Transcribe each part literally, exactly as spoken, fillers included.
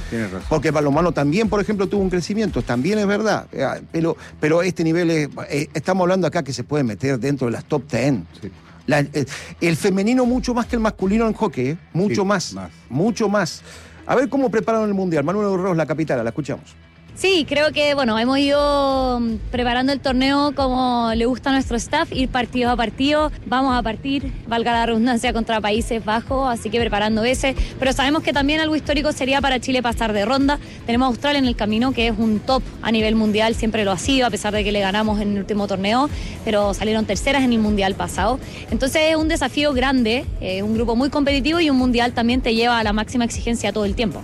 tienes razón. Porque balonmano también, por ejemplo, tuvo un crecimiento, también es verdad, pero, pero este nivel es, estamos hablando acá que se puede meter dentro de las top diez. Sí. La, el, el femenino mucho más que el masculino en hockey, ¿eh? mucho sí, más, más, mucho más. A ver cómo prepararon el Mundial. Manuel Urroz, la capitana, la escuchamos. Sí, creo que bueno, hemos ido preparando el torneo como le gusta a nuestro staff, ir partido a partido, vamos a partir, valga la redundancia, contra Países Bajos, así que preparando ese, pero sabemos que también algo histórico sería para Chile pasar de ronda. Tenemos a Australia en el camino, que es un top a nivel mundial, siempre lo ha sido, a pesar de que le ganamos en el último torneo, pero salieron terceras en el mundial pasado. Entonces es un desafío grande, es un grupo muy competitivo y un mundial también te lleva a la máxima exigencia todo el tiempo.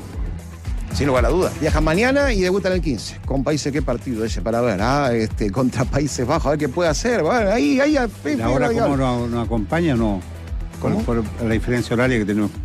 Sin lugar a dudas. Viajan mañana y debutan el quince. Con Países, ¿qué partido ese para ver? Ah, este, contra Países Bajos, a ver qué puede hacer. Bueno, ahí, ahí. ¿Y ahora cómo nos, nos acompaña o no? Con, por la diferencia horaria que tenemos.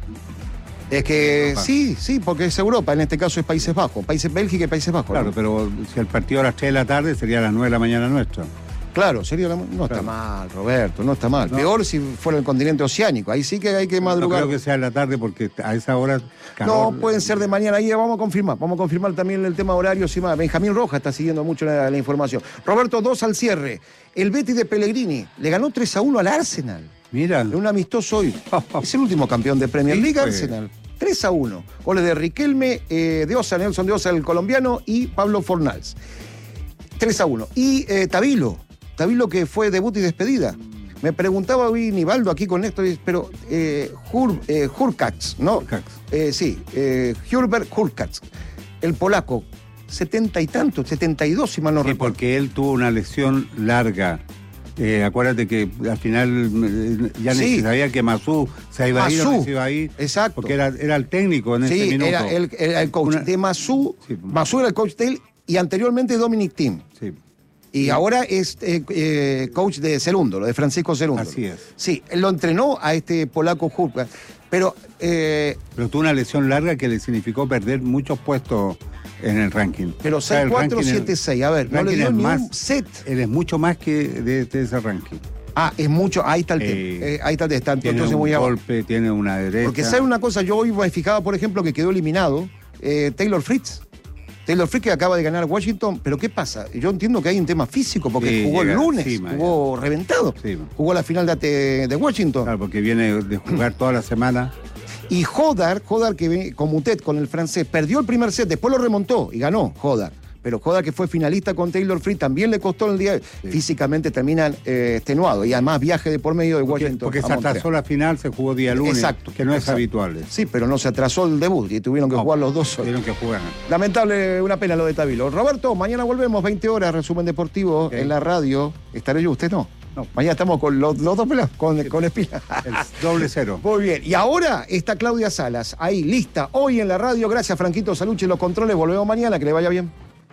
Es que Europa. sí, sí, porque es Europa, en este caso es Países Bajos. Países Bélgica y Países Bajos. Claro, ¿no? Pero si el partido a las tres de la tarde sería a las nueve de la mañana nuestra. Claro, sería la... no claro. Está mal, Roberto, no está mal. No. Peor si fuera el continente oceánico, ahí sí que hay que madrugar. No creo que sea en la tarde porque a esa hora... Calor... No, pueden ser de mañana, ahí vamos a confirmar, vamos a confirmar también el tema horario. Sí, Benjamín Rojas está siguiendo mucho la, la información. Roberto, dos al cierre. El Betis de Pellegrini le ganó tres a uno al Arsenal. Mira. Un amistoso hoy. Es el último campeón de Premier League, sí, Arsenal. tres a uno. Goles de Riquelme, eh, de Osa, Nelson de Osa, el colombiano, y Pablo Fornals. tres a uno. Y eh, Tabilo. Tabilo que fue debut y despedida. Me preguntaba hoy Nivaldo aquí con Néstor, pero eh, Hur, eh, Hurkacz, ¿no? Eh, sí, eh, Hubert Hurkacz, el polaco, setenta y tanto, setenta y dos si mal no sí, recuerdo. Porque él tuvo una lesión larga. Eh, acuérdate que al final ya sí. sabía que Masú se iba a ir o no se iba a ir. Exacto. Porque era, era el técnico en sí, ese minuto. Era el, era el coach una... de Masú. Sí. Masú era el coach de él y anteriormente Dominic Thiem. Sí. Y sí. ahora es eh, eh, coach de Cerúndolo, de Francisco Cerúndolo. Así es. Sí, él lo entrenó a este polaco Hurka, pero... Eh, pero tuvo una lesión larga que le significó perder muchos puestos en el ranking. Pero seis cuatro siete seis, a ver, no le dio ni más, un set. Él es mucho más que de, de ese ranking. Ah, es mucho, ahí está el eh, tema. Eh, ahí está el tema. Tiene Entonces un voy a... golpe, tiene una derecha. Porque sabe una cosa, yo hoy me fijaba, por ejemplo, que quedó eliminado eh, Taylor Fritz. Taylor Fritz que acaba de ganar Washington, pero ¿qué pasa? Yo entiendo que hay un tema físico, porque sí, jugó el lunes, encima, jugó ya. reventado, sí, jugó la final de, de Washington. Claro, porque viene de jugar toda la semana. Y Jodar, Jodar que con Mutet, con el francés, perdió el primer set, después lo remontó y ganó Jodar. Pero Jodar, que fue finalista con Taylor Fritz, también le costó el día. Sí. Físicamente terminan eh, extenuado. Y además viaje de por medio de Washington. Porque, porque se atrasó la final, se jugó día lunes. Exacto. Que no es exacto. habitual. Sí, pero no se atrasó el debut y tuvieron que no, jugar los dos. Tuvieron que jugar. Lamentable, una pena lo de Tabilo. Roberto, mañana volvemos, veinte horas, resumen deportivo okay. en la radio. ¿Estaré yo? ¿Usted no? No. Mañana estamos con los, los dos pelados, con, con Espina. El doble cero. Muy bien. Y ahora está Claudia Salas, ahí, lista, hoy en la radio. Gracias, Franquito Salucci, los controles. Volvemos mañana, que le vaya bien.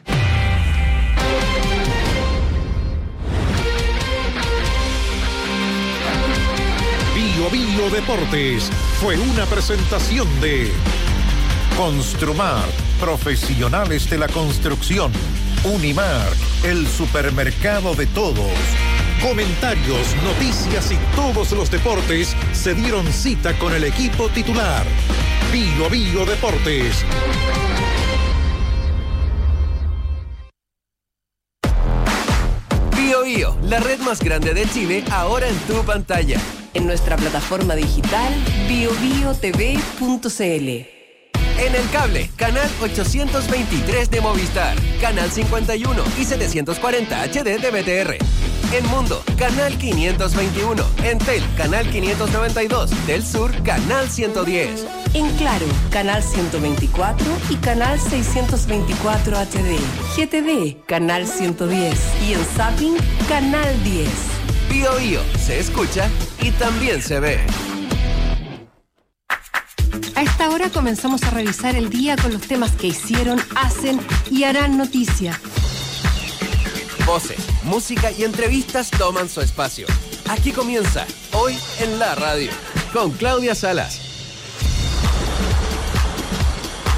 Bio Bio Deportes fue una presentación de Construmar, profesionales de la construcción. Unimar, el supermercado de todos. Comentarios, noticias y todos los deportes se dieron cita con el equipo titular. Bio Bio Deportes. Bio Bio, la red más grande de Chile, ahora en tu pantalla. En nuestra plataforma digital bio bio t v punto c l. En el cable, canal ochocientos veintitrés de Movistar, canal cincuenta y uno y setecientos cuarenta H D de B T R. En Mundo, canal quinientos veintiuno. En Tel, canal quinientos noventa y dos. Del Sur, canal ciento diez. En Claro, canal ciento veinticuatro y canal seiscientos veinticuatro H D. G T V, canal ciento diez. Y en Zapping, canal diez. Bio Bio, se escucha y también se ve. A esta hora comenzamos a revisar el día con los temas que hicieron, hacen y harán noticia. Voces, música y entrevistas toman su espacio. Aquí comienza, Hoy en la Radio, con Claudia Salas.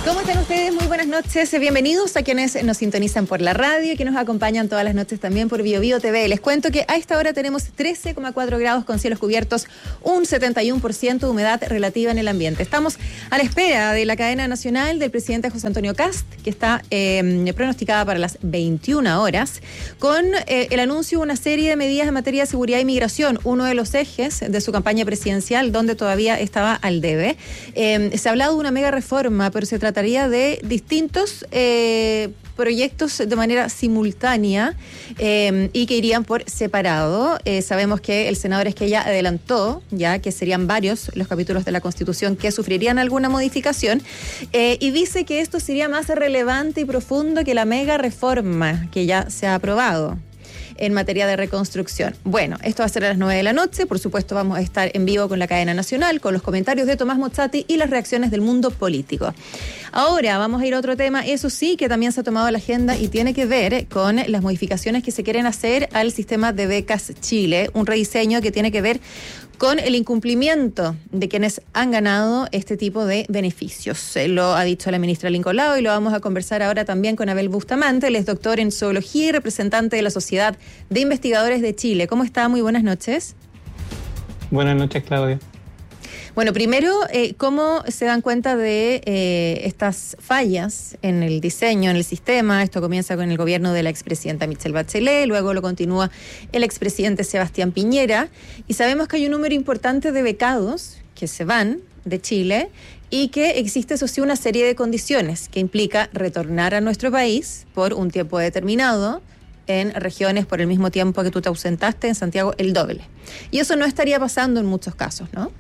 ¿Cómo están ustedes? Muy buenas noches. Bienvenidos a quienes nos sintonizan por la radio y que nos acompañan todas las noches también por Bio Bio T V. Les cuento que a esta hora tenemos trece coma cuatro grados con cielos cubiertos, un setenta y uno por ciento de humedad relativa en el ambiente. Estamos a la espera de la cadena nacional del presidente José Antonio Kast, que está eh, pronosticada para las veintiuna horas, con eh, el anuncio de una serie de medidas en materia de seguridad y migración, uno de los ejes de su campaña presidencial, donde todavía estaba al debe. Eh, se ha hablado de una mega reforma, pero se trataría de distintos eh, proyectos de manera simultánea eh, y que irían por separado. Eh, sabemos que el senador Esquella adelantó ya que serían varios los capítulos de la Constitución que sufrirían alguna modificación eh, y dice que esto sería más relevante y profundo que la mega reforma que ya se ha aprobado en materia de reconstrucción. Bueno, esto va a ser a las nueve de la noche. Por supuesto, vamos a estar en vivo con la cadena nacional, con los comentarios de Tomás Mozzati y las reacciones del mundo político. Ahora vamos a ir a otro tema, eso sí, que también se ha tomado la agenda y tiene que ver con las modificaciones que se quieren hacer al sistema de becas Chile, un rediseño que tiene que ver con el incumplimiento de quienes han ganado este tipo de beneficios. Lo ha dicho la ministra Lincoln Lao y lo vamos a conversar ahora también con Abel Bustamante. Él es doctor en zoología y representante de la Sociedad de Investigadores de Chile. ¿Cómo está? Muy buenas noches. Buenas noches, Claudia. Bueno, primero, eh, ¿cómo se dan cuenta de eh, estas fallas en el diseño, en el sistema? Esto comienza con el gobierno de la expresidenta Michelle Bachelet, luego lo continúa el expresidente Sebastián Piñera, y sabemos que hay un número importante de becados que se van de Chile y que existe, eso sí, una serie de condiciones que implica retornar a nuestro país por un tiempo determinado, en regiones por el mismo tiempo que tú te ausentaste, en Santiago el doble. Y eso no estaría pasando en muchos casos, ¿no?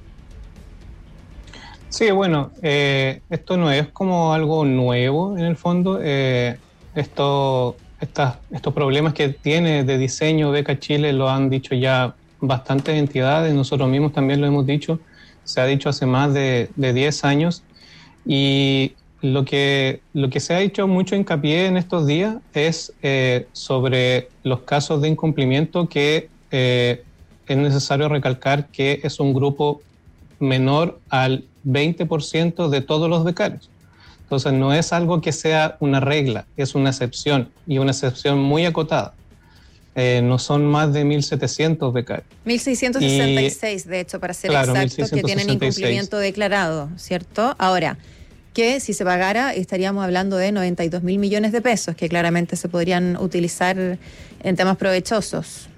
Sí, bueno, eh, esto no es como algo nuevo en el fondo. Eh, esto, estas, estos problemas que tiene de diseño Beca Chile lo han dicho ya bastantes entidades, nosotros mismos también lo hemos dicho, se ha dicho hace más de, de diez años, y lo que, lo que se ha hecho mucho hincapié en estos días es eh, sobre los casos de incumplimiento que eh, es necesario recalcar que es un grupo menor al veinte por ciento de todos los becarios. Entonces no es algo que sea una regla, es una excepción y una excepción muy acotada. Eh, no son más de mil setecientos becarios. mil seiscientos sesenta y seis, y, de hecho, para ser claro, exactos, que tienen incumplimiento declarado, ¿cierto? Ahora, que si se pagara estaríamos hablando de noventa y dos mil millones de pesos, que claramente se podrían utilizar en temas provechosos.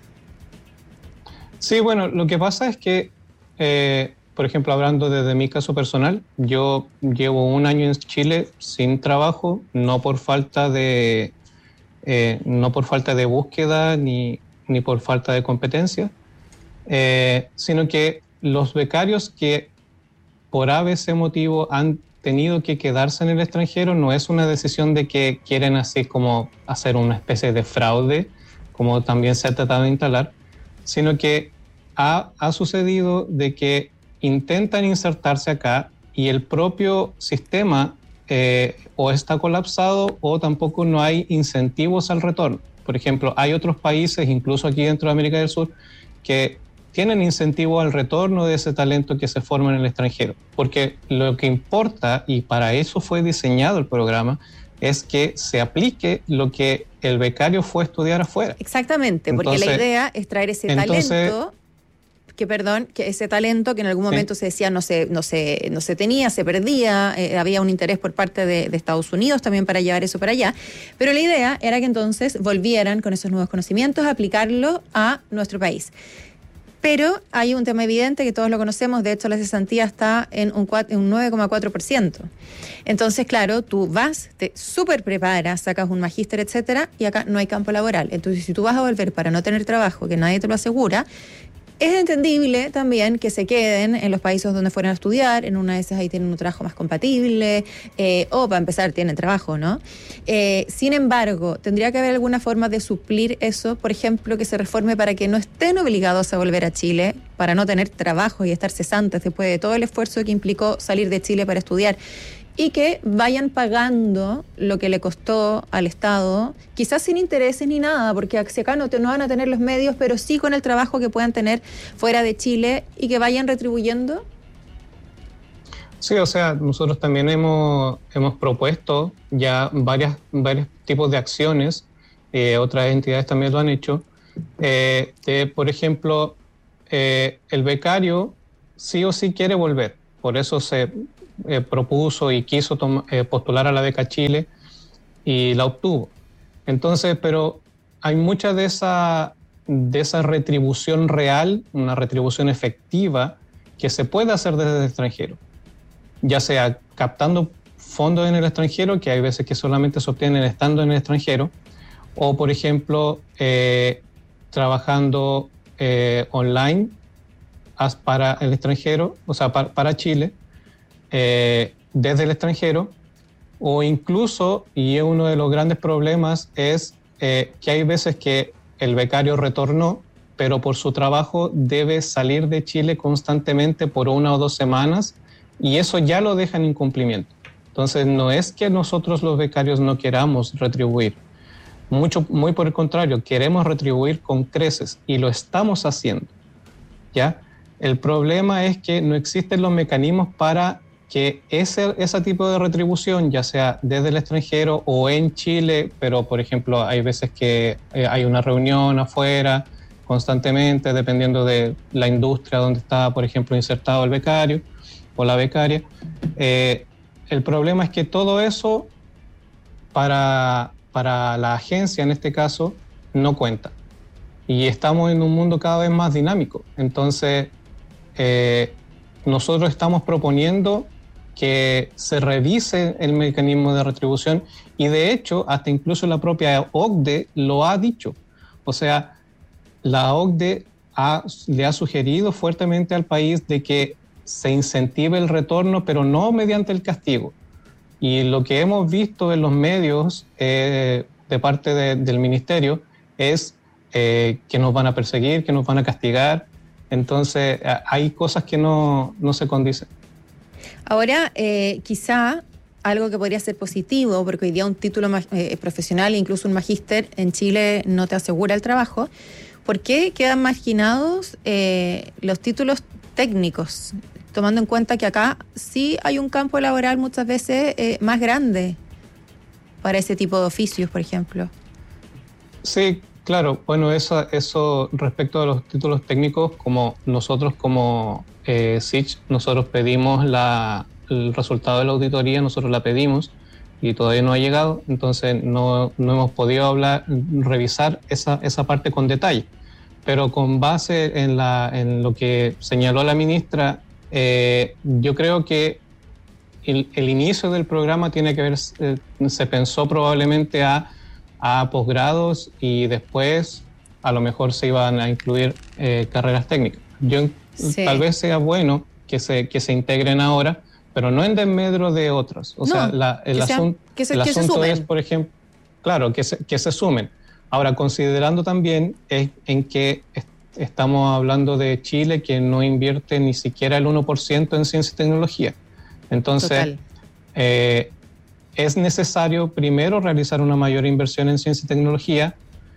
Sí, bueno, lo que pasa es que eh, por ejemplo, hablando desde mi caso personal, yo llevo un año en Chile sin trabajo, no por falta de, eh, no por falta de búsqueda ni, ni por falta de competencia, eh, sino que los becarios que por A B C motivo han tenido que quedarse en el extranjero no es una decisión de que quieren así como hacer una especie de fraude, como también se ha tratado de instalar, sino que ha, ha sucedido de que intentan insertarse acá y el propio sistema eh, o está colapsado o tampoco no hay incentivos al retorno. Por ejemplo, hay otros países, incluso aquí dentro de América del Sur, que tienen incentivo al retorno de ese talento que se forma en el extranjero. Porque lo que importa, y para eso fue diseñado el programa, es que se aplique lo que el becario fue a estudiar afuera. Exactamente, porque entonces, la idea es traer ese entonces, talento... que perdón, que ese talento que en algún momento sí. se decía no se, no se, no se tenía, se perdía, eh, había un interés por parte de, de Estados Unidos también para llevar eso para allá, pero la idea era que entonces volvieran con esos nuevos conocimientos a aplicarlo a nuestro país. Pero hay un tema evidente que todos lo conocemos, de hecho la cesantía está en un, un nueve coma cuatro por ciento. Entonces, claro, tú vas, te súper preparas, sacas un magíster, etcétera, y acá no hay campo laboral. Entonces, si tú vas a volver para no tener trabajo, que nadie te lo asegura, es entendible también que se queden en los países donde fueron a estudiar, en una de esas ahí tienen un trabajo más compatible, eh, o para empezar tienen trabajo, ¿no? Eh, sin embargo, tendría que haber alguna forma de suplir eso, por ejemplo, que se reforme para que no estén obligados a volver a Chile, para no tener trabajo y estar cesantes después de todo el esfuerzo que implicó salir de Chile para estudiar, y que vayan pagando lo que le costó al Estado, quizás sin intereses ni nada, porque acá no, te, no van a tener los medios, pero sí con el trabajo que puedan tener fuera de Chile y que vayan retribuyendo. Sí, o sea, nosotros también hemos, hemos propuesto ya varias, varios tipos de acciones, eh, otras entidades también lo han hecho. Eh, de, por ejemplo, eh, el becario sí o sí quiere volver, por eso se eh, propuso y quiso eh, postular a la Beca Chile y la obtuvo. Entonces, pero hay mucha de esa, de esa retribución real, una retribución efectiva que se puede hacer desde el extranjero, ya sea captando fondos en el extranjero, que hay veces que solamente se obtienen estando en el extranjero, o por ejemplo, eh, trabajando eh, online para el extranjero, o sea, para, para Chile, eh, desde el extranjero, o incluso, y es uno de los grandes problemas, es eh, que hay veces que el becario retornó, pero por su trabajo debe salir de Chile constantemente por una o dos semanas, y eso ya lo deja en incumplimiento. Entonces, no es que nosotros los becarios no queramos retribuir, mucho, muy por el contrario, queremos retribuir con creces y lo estamos haciendo, ¿ya? El problema es que no existen los mecanismos para que ese, ese tipo de retribución, ya sea desde el extranjero o en Chile, pero por ejemplo hay veces que eh, hay una reunión afuera constantemente, dependiendo de la industria donde está, por ejemplo, insertado el becario o la becaria. Eh, el problema es que todo eso para, para la agencia, en este caso, no cuenta. Y estamos en un mundo cada vez más dinámico. Entonces, eh, nosotros estamos proponiendo que se revise el mecanismo de retribución y, de hecho, hasta incluso la propia O C D E lo ha dicho. O sea, la O C D E ha, le ha sugerido fuertemente al país de que se incentive el retorno, pero no mediante el castigo. Y lo que hemos visto en los medios eh, de parte de, del ministerio es eh, que nos van a perseguir, que nos van a castigar. Entonces, hay cosas que no, no se condicen. Ahora, eh, quizá algo que podría ser positivo, porque hoy día un título eh, profesional, incluso un magíster en Chile, no te asegura el trabajo. ¿Por qué quedan marginados eh, los títulos técnicos? Tomando en cuenta que acá sí hay un campo laboral muchas veces eh, más grande para ese tipo de oficios, por ejemplo. Sí, claro. Bueno, eso, eso respecto a los títulos técnicos, como nosotros como eh, S I Ch, nosotros pedimos la, el resultado de la auditoría, nosotros la pedimos y todavía no ha llegado, entonces no, no hemos podido hablar, revisar esa, esa parte con detalle. Pero con base en, la, en lo que señaló la ministra, Eh, yo creo que el, el inicio del programa tiene que ver, eh, se pensó probablemente a, a posgrados y después a lo mejor se iban a incluir eh, carreras técnicas. Yo, sí. Tal vez sea bueno que se, que se integren ahora, pero no en desmedro de otras. O no, sea, la, el, sea, asun, que se, el que asunto es, por ejemplo, claro, que se, que se sumen. Ahora, considerando también es, en que estamos hablando de Chile, que no invierte ni siquiera el uno por ciento en ciencia y tecnología. Entonces, eh, es necesario primero realizar una mayor inversión en ciencia y tecnología,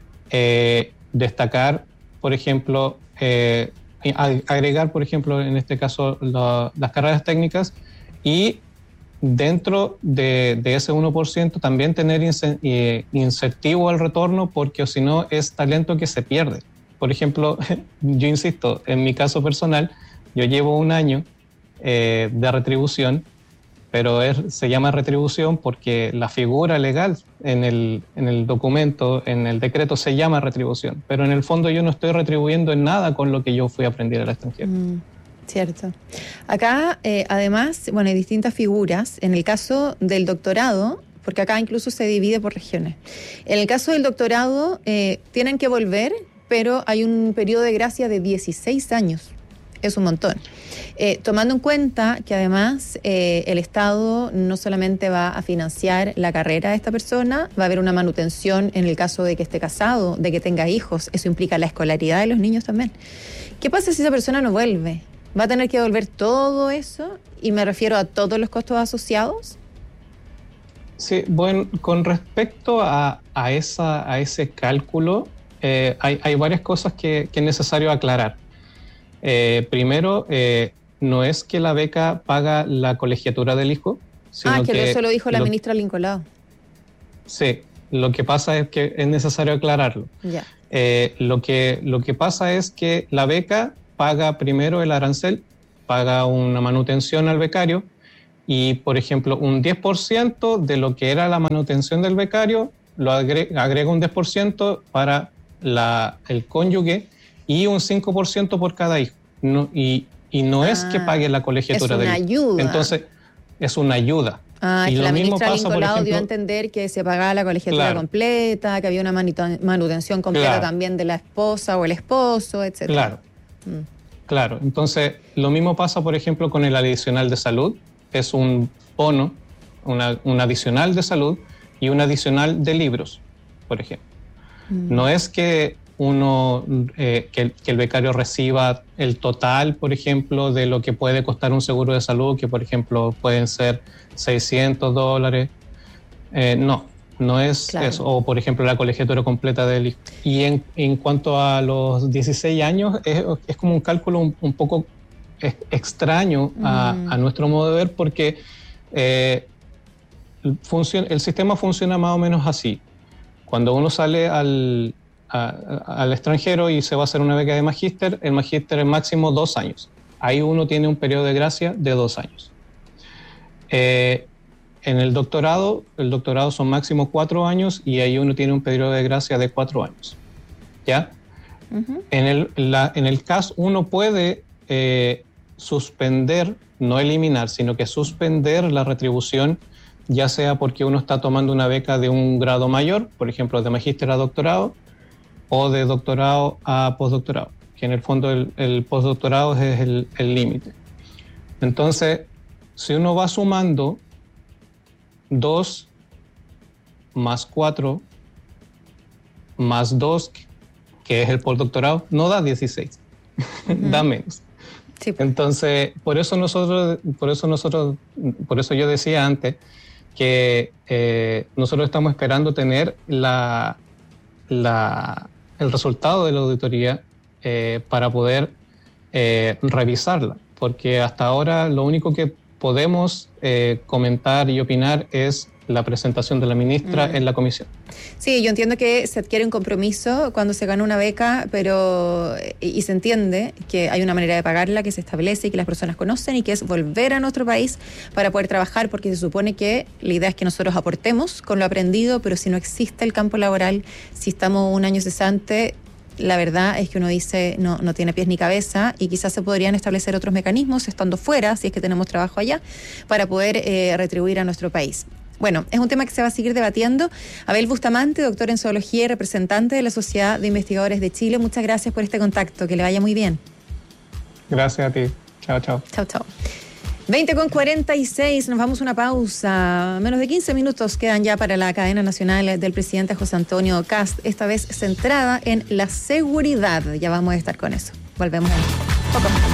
eh, destacar, por ejemplo, eh, agregar, por ejemplo, en este caso, la, las carreras técnicas y dentro de, de ese uno por ciento también tener incentivo al retorno, porque si no es talento que se pierde. Por ejemplo, yo insisto, en mi caso personal, yo llevo un año eh, de retribución, pero es, se llama retribución porque la figura legal en el, en el documento, en el decreto, se llama retribución, pero en el fondo yo no estoy retribuyendo en nada con lo que yo fui a aprender al extranjero. Mm, cierto. Acá, eh, además, bueno, hay distintas figuras. En el caso del doctorado, porque acá incluso se divide por regiones. En el caso del doctorado, eh, tienen que volver, pero hay un periodo de gracia de dieciséis años. Es un montón. Eh, tomando en cuenta que además eh, el Estado no solamente va a financiar la carrera de esta persona, va a haber una manutención en el caso de que esté casado, de que tenga hijos. Eso implica la escolaridad de los niños también. ¿Qué pasa si esa persona no vuelve? ¿Va a tener que devolver todo eso? Y me refiero a todos los costos asociados. Sí, bueno, con respecto a, a, esa, a ese cálculo, Eh, hay, hay varias cosas que, que es necesario aclarar. Eh, primero, eh, no es que la beca paga la colegiatura del hijo, sino ah, que, que eso lo dijo la lo, ministra Lincolao. Sí, lo que pasa es que es necesario aclararlo. Ya. Eh, lo que, lo que pasa es que la beca paga primero el arancel, paga una manutención al becario y, por ejemplo, un diez por ciento de lo que era la manutención del becario lo agrega, agrega un diez por ciento para la, el cónyuge y un cinco por ciento por cada hijo. No, y, y no ah, es que pague la colegiatura del hijo. Es una ayuda. Entonces, es una ayuda. Ah, y que lo la mismo ministra pasa, Lincolao por ejemplo, dio a entender que se pagaba la colegiatura claro, completa, que había una manutención completa claro, también de la esposa o el esposo, etcétera. Claro, mm. claro. Entonces, lo mismo pasa, por ejemplo, con el adicional de salud. Es un bono, una, un adicional de salud y un adicional de libros, por ejemplo. Mm. No es que uno eh, que, que el becario reciba el total, por ejemplo, de lo que puede costar un seguro de salud, que por ejemplo pueden ser seiscientos dólares. Eh, no, no es claro, eso. O por ejemplo la colegiatura completa del hijo. Y en, en cuanto a los dieciséis años, es, es como un cálculo un, un poco extraño a, mm. a nuestro modo de ver, porque eh, funciona, el sistema funciona más o menos así. Cuando uno sale al A, al extranjero y se va a hacer una beca de magíster, el magíster es máximo dos años. Ahí uno tiene un periodo de gracia de dos años. Eh, en el doctorado, el doctorado son máximo cuatro años y ahí uno tiene un periodo de gracia de cuatro años. ¿Ya? Uh-huh. En el, la, en el caso, uno puede eh, suspender, no eliminar, sino que suspender la retribución, ya sea porque uno está tomando una beca de un grado mayor, por ejemplo, de magíster a doctorado, o de doctorado a postdoctorado, que en el fondo el, el postdoctorado es el límite. Entonces, si uno va sumando dos más cuatro más dos, que es el postdoctorado, no da dieciséis, uh-huh. da menos. Sí. Entonces, por eso nosotros, por eso nosotros, por eso yo decía antes que eh, nosotros estamos esperando tener la, la el resultado de la auditoría eh, para poder eh, revisarla, porque hasta ahora lo único que podemos eh, comentar y opinar es la presentación de la ministra mm. en la comisión. Sí, yo entiendo que se adquiere un compromiso cuando se gana una beca, pero y, y se entiende que hay una manera de pagarla que se establece y que las personas conocen y que es volver a nuestro país para poder trabajar, porque se supone que la idea es que nosotros aportemos con lo aprendido, pero si no existe el campo laboral, si estamos un año cesante, la verdad es que uno dice no, no tiene pies ni cabeza, y quizás se podrían establecer otros mecanismos estando fuera, si es que tenemos trabajo allá, para poder eh, retribuir a nuestro país. Bueno, es un tema que se va a seguir debatiendo. Abel Bustamante, doctor en zoología y representante de la Sociedad de Investigadores de Chile, muchas gracias por este contacto, que le vaya muy bien. Gracias a ti. Chao, chao. Chao, chao. veinte con cuarenta y seis, nos vamos a una pausa. Menos de quince minutos quedan ya para la cadena nacional del presidente José Antonio Kast, esta vez centrada en la seguridad. Ya vamos a estar con eso. Volvemos a poco más.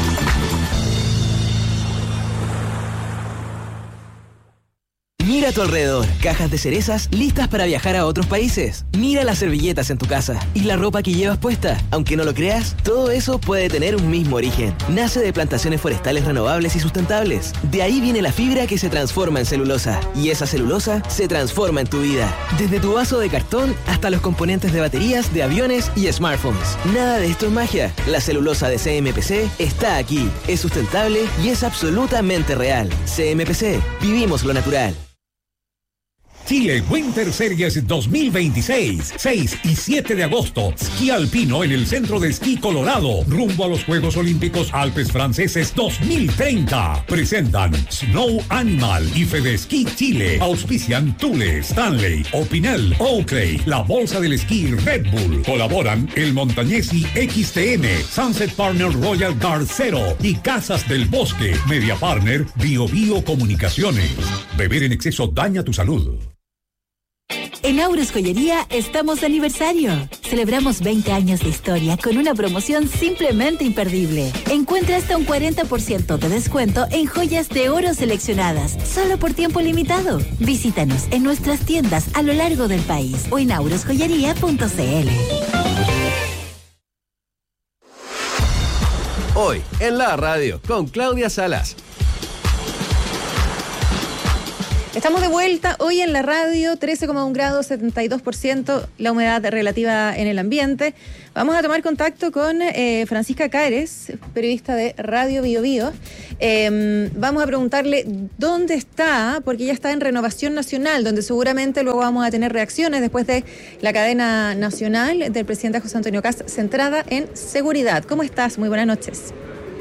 Mira a tu alrededor, cajas de cerezas listas para viajar a otros países. Mira las servilletas en tu casa y la ropa que llevas puesta. Aunque no lo creas, todo eso puede tener un mismo origen. Nace de plantaciones forestales renovables y sustentables. De ahí viene la fibra que se transforma en celulosa. Y esa celulosa se transforma en tu vida. Desde tu vaso de cartón hasta los componentes de baterías de aviones y smartphones. Nada de esto es magia. La celulosa de C M P C está aquí. Es sustentable y es absolutamente real. C M P C. Vivimos lo natural. Chile Winter Series dos mil veintiséis, seis y siete de agosto. Esquí alpino en el Centro de Esquí Colorado, rumbo a los Juegos Olímpicos Alpes Franceses dos mil treinta. Presentan Snow Animal y Fedesquí Chile. Auspician Thule, Stanley, Opinel, Oakley, la Bolsa del Esquí Red Bull. Colaboran el Montañesi X T M, Sunset Partner Royal Guard Zero y Casas del Bosque. Media Partner Bio Bio Comunicaciones. Beber en exceso daña tu salud. En Aures Joyería estamos de aniversario. Celebramos veinte años de historia con una promoción simplemente imperdible. Encuentra hasta un cuarenta por ciento de descuento en joyas de oro seleccionadas, solo por tiempo limitado. Visítanos en nuestras tiendas a lo largo del país o en aures joyería punto c l. Hoy, en la radio, con Claudia Salas. Estamos de vuelta hoy en la radio, trece coma uno grados, setenta y dos por ciento la humedad relativa en el ambiente. Vamos a tomar contacto con eh, Francisca Cares, periodista de Radio Bio Bio. Eh, vamos a preguntarle dónde está, porque ella está en Renovación Nacional, donde seguramente luego vamos a tener reacciones después de la cadena nacional del presidente José Antonio Kast, centrada en seguridad. ¿Cómo estás? Muy buenas noches.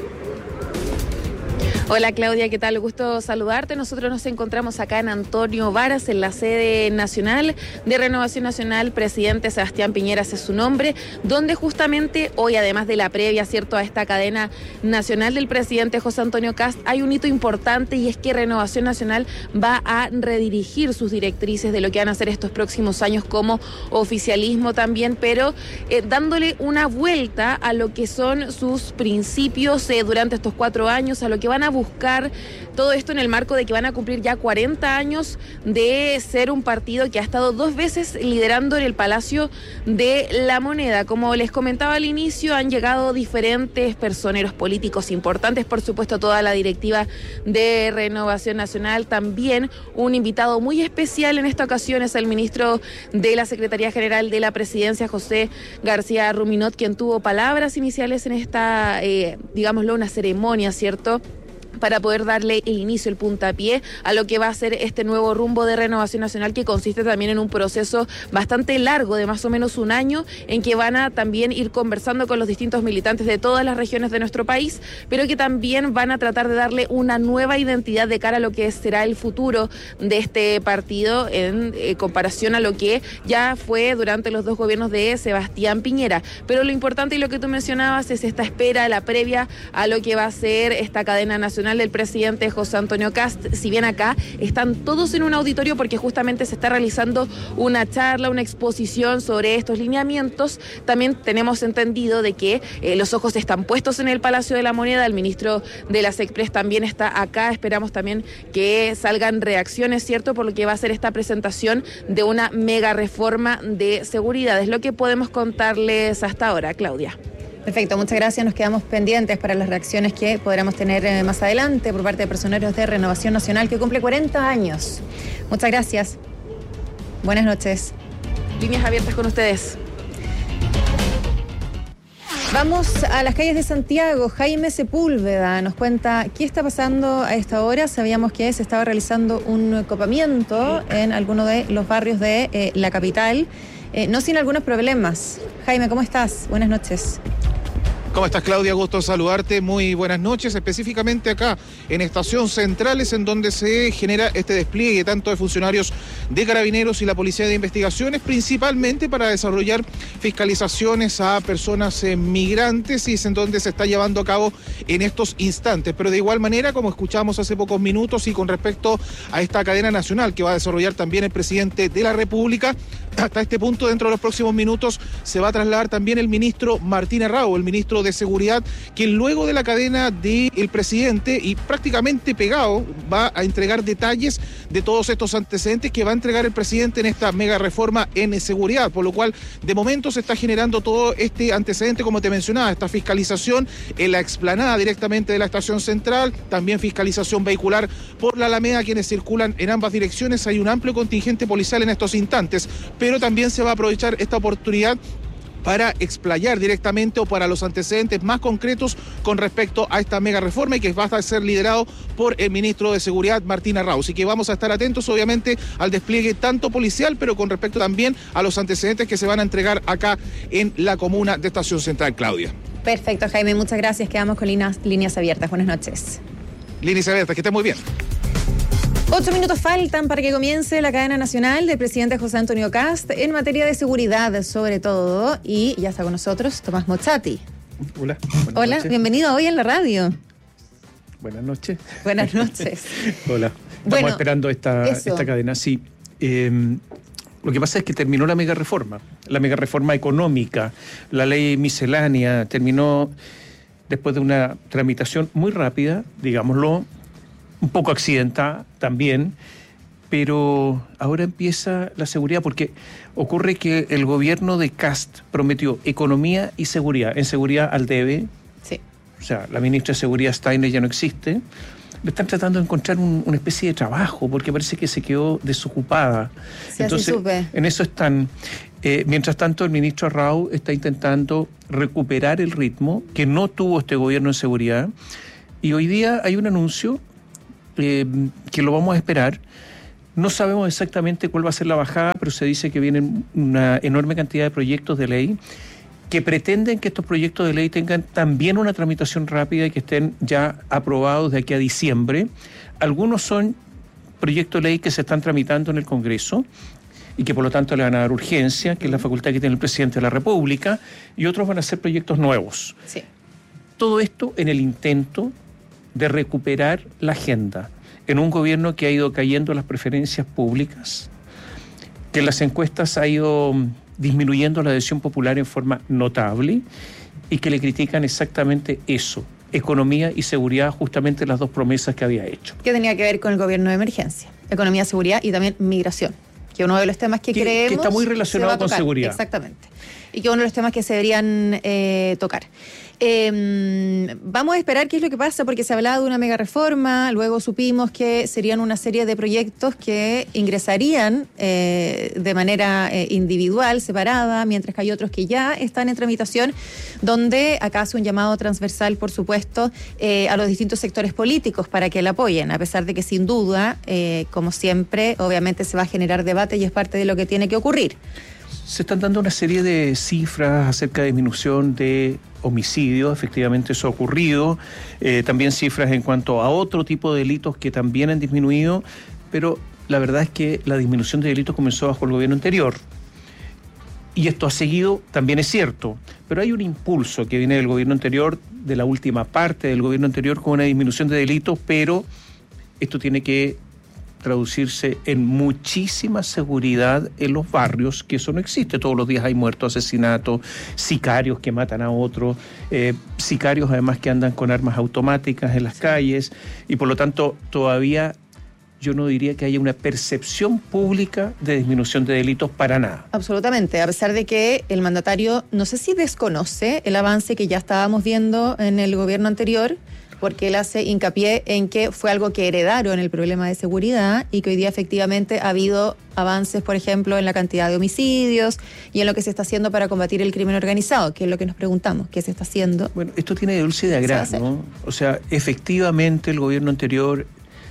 Hola Claudia, ¿qué tal? Gusto saludarte. Nosotros nos encontramos acá en Antonio Varas, en la sede nacional de Renovación Nacional. Presidente Sebastián Piñera es su nombre, donde justamente hoy, además de la previa, cierto, a esta cadena nacional del presidente José Antonio Kast, hay un hito importante y es que Renovación Nacional va a redirigir sus directrices de lo que van a hacer estos próximos años como oficialismo también, pero eh, dándole una vuelta a lo que son sus principios eh, durante estos cuatro años, a lo que van a buscar, todo esto en el marco de que van a cumplir ya cuarenta años de ser un partido que ha estado dos veces liderando en el Palacio de la Moneda. Como les comentaba al inicio, han llegado diferentes personeros políticos importantes, por supuesto toda la directiva de Renovación Nacional, también un invitado muy especial en esta ocasión es el ministro de la Secretaría General de la Presidencia, José García Ruminot, quien tuvo palabras iniciales en esta, eh, digámoslo, una ceremonia, ¿cierto?, para poder darle el inicio, el puntapié a lo que va a ser este nuevo rumbo de Renovación Nacional, que consiste también en un proceso bastante largo, de más o menos un año, en que van a también ir conversando con los distintos militantes de todas las regiones de nuestro país, pero que también van a tratar de darle una nueva identidad de cara a lo que será el futuro de este partido en eh, comparación a lo que ya fue durante los dos gobiernos de Sebastián Piñera. Pero lo importante y lo que tú mencionabas es esta espera, la previa a lo que va a ser esta cadena nacional del presidente José Antonio Kast. Si bien acá están todos en un auditorio porque justamente se está realizando una charla, una exposición sobre estos lineamientos, también tenemos entendido de que eh, los ojos están puestos en el Palacio de la Moneda. El ministro de la SECPRES también está acá. Esperamos también que salgan reacciones, ¿cierto?, por lo que va a ser esta presentación de una mega reforma de seguridad. Es lo que podemos contarles hasta ahora, Claudia. Perfecto, muchas gracias. Nos quedamos pendientes para las reacciones que podremos tener eh, más adelante por parte de personeros de Renovación Nacional, que cumple cuarenta años. Muchas gracias. Buenas noches. Líneas abiertas con ustedes. Vamos a las calles de Santiago. Jaime Sepúlveda nos cuenta qué está pasando a esta hora. Sabíamos que se estaba realizando un copamiento en alguno de los barrios de eh, la capital, eh, no sin algunos problemas. Jaime, ¿cómo estás? Buenas noches. ¿Cómo estás, Claudia? Gusto saludarte. Muy buenas noches. Específicamente acá en Estación Centrales, en donde se genera este despliegue tanto de funcionarios de Carabineros y la Policía de Investigaciones, principalmente para desarrollar fiscalizaciones a personas eh, migrantes, y es en donde se está llevando a cabo en estos instantes. Pero de igual manera, como escuchamos hace pocos minutos, y con respecto a esta cadena nacional que va a desarrollar también el presidente de la República, hasta este punto, dentro de los próximos minutos, se va a trasladar también el ministro Martín Arrau, el ministro de Seguridad, quien luego de la cadena del presidente y prácticamente pegado va a entregar detalles de todos estos antecedentes que va a entregar el presidente en esta mega reforma en seguridad, por lo cual de momento se está generando todo este antecedente, como te mencionaba, esta fiscalización en la explanada directamente de la Estación Central, también fiscalización vehicular por la Alameda, quienes circulan en ambas direcciones. Hay un amplio contingente policial en estos instantes, pero también se va a aprovechar esta oportunidad para explayar directamente o para los antecedentes más concretos con respecto a esta mega reforma, y que va a ser liderado por el ministro de Seguridad, Martín Arrau. Así que vamos a estar atentos, obviamente, al despliegue tanto policial, pero con respecto también a los antecedentes que se van a entregar acá en la comuna de Estación Central, Claudia. Perfecto, Jaime, muchas gracias. Quedamos con líneas, líneas abiertas. Buenas noches. Líneas abiertas, que estén muy bien. Ocho minutos faltan para que comience la cadena nacional del presidente José Antonio Kast en materia de seguridad, sobre todo, y ya está con nosotros Tomás Mozzati. Hola. Hola, noches. Bienvenido hoy en la radio. Buenas noches. Buenas noches. Hola. Estamos bueno, esperando esta, esta cadena, sí. Eh, lo que pasa es que terminó la mega reforma, la mega reforma económica, la ley miscelánea, terminó después de una tramitación muy rápida, digámoslo, un poco accidentada también, pero ahora empieza la seguridad, porque ocurre que el gobierno de Kast prometió economía y seguridad. En seguridad al debe, sí. o sea, la ministra de Seguridad Steiner ya no existe, le están tratando de encontrar un, una especie de trabajo, porque parece que se quedó desocupada. Sí, entonces, así supe. En eso están. Eh, mientras tanto, el ministro Arrau está intentando recuperar el ritmo que no tuvo este gobierno de seguridad, y hoy día hay un anuncio eh, que lo vamos a esperar. No sabemos exactamente cuál va a ser la bajada, pero se dice que vienen una enorme cantidad de proyectos de ley que pretenden que estos proyectos de ley tengan también una tramitación rápida y que estén ya aprobados de aquí a diciembre. Algunos son proyectos de ley que se están tramitando en el Congreso y que por lo tanto le van a dar urgencia, que es la facultad que tiene el presidente de la República, y otros van a ser proyectos nuevos. Sí. Todo esto en el intento de recuperar la agenda en un gobierno que ha ido cayendo las preferencias públicas, que en las encuestas ha ido disminuyendo la adhesión popular en forma notable y que le critican exactamente eso, economía y seguridad, justamente las dos promesas que había hecho. ¿Qué tenía que ver con el gobierno de emergencia? Economía, seguridad y también migración, que uno de los temas que, que creemos... Que está muy relacionado con seguridad. Exactamente. Y que uno de los temas que se deberían eh, tocar. Eh, vamos a esperar qué es lo que pasa, porque se hablaba de una mega reforma, luego supimos que serían una serie de proyectos que ingresarían eh, de manera eh, individual, separada, mientras que hay otros que ya están en tramitación, donde acá hace un llamado transversal, por supuesto, eh, a los distintos sectores políticos para que la apoyen, a pesar de que sin duda, eh, como siempre, obviamente se va a generar debate y es parte de lo que tiene que ocurrir. Se están dando una serie de cifras acerca de disminución de homicidios, efectivamente eso ha ocurrido, eh, también cifras en cuanto a otro tipo de delitos que también han disminuido, pero la verdad es que la disminución de delitos comenzó bajo el gobierno anterior. Y esto ha seguido, también es cierto, pero hay un impulso que viene del gobierno anterior, de la última parte del gobierno anterior, con una disminución de delitos, pero esto tiene que traducirse en muchísima seguridad en los barrios, que eso no existe. Todos los días hay muertos, asesinatos, sicarios que matan a otros, eh, sicarios además que andan con armas automáticas en las calles, y por lo tanto todavía yo no diría que haya una percepción pública de disminución de delitos para nada. Absolutamente, a pesar de que el mandatario, no sé si desconoce el avance que ya estábamos viendo en el gobierno anterior, porque él hace hincapié en que fue algo que heredaron el problema de seguridad y que hoy día efectivamente ha habido avances, por ejemplo, en la cantidad de homicidios y en lo que se está haciendo para combatir el crimen organizado, que es lo que nos preguntamos, ¿qué se está haciendo? Bueno, esto tiene de dulce y de agraz, ¿no? O sea, efectivamente el gobierno anterior,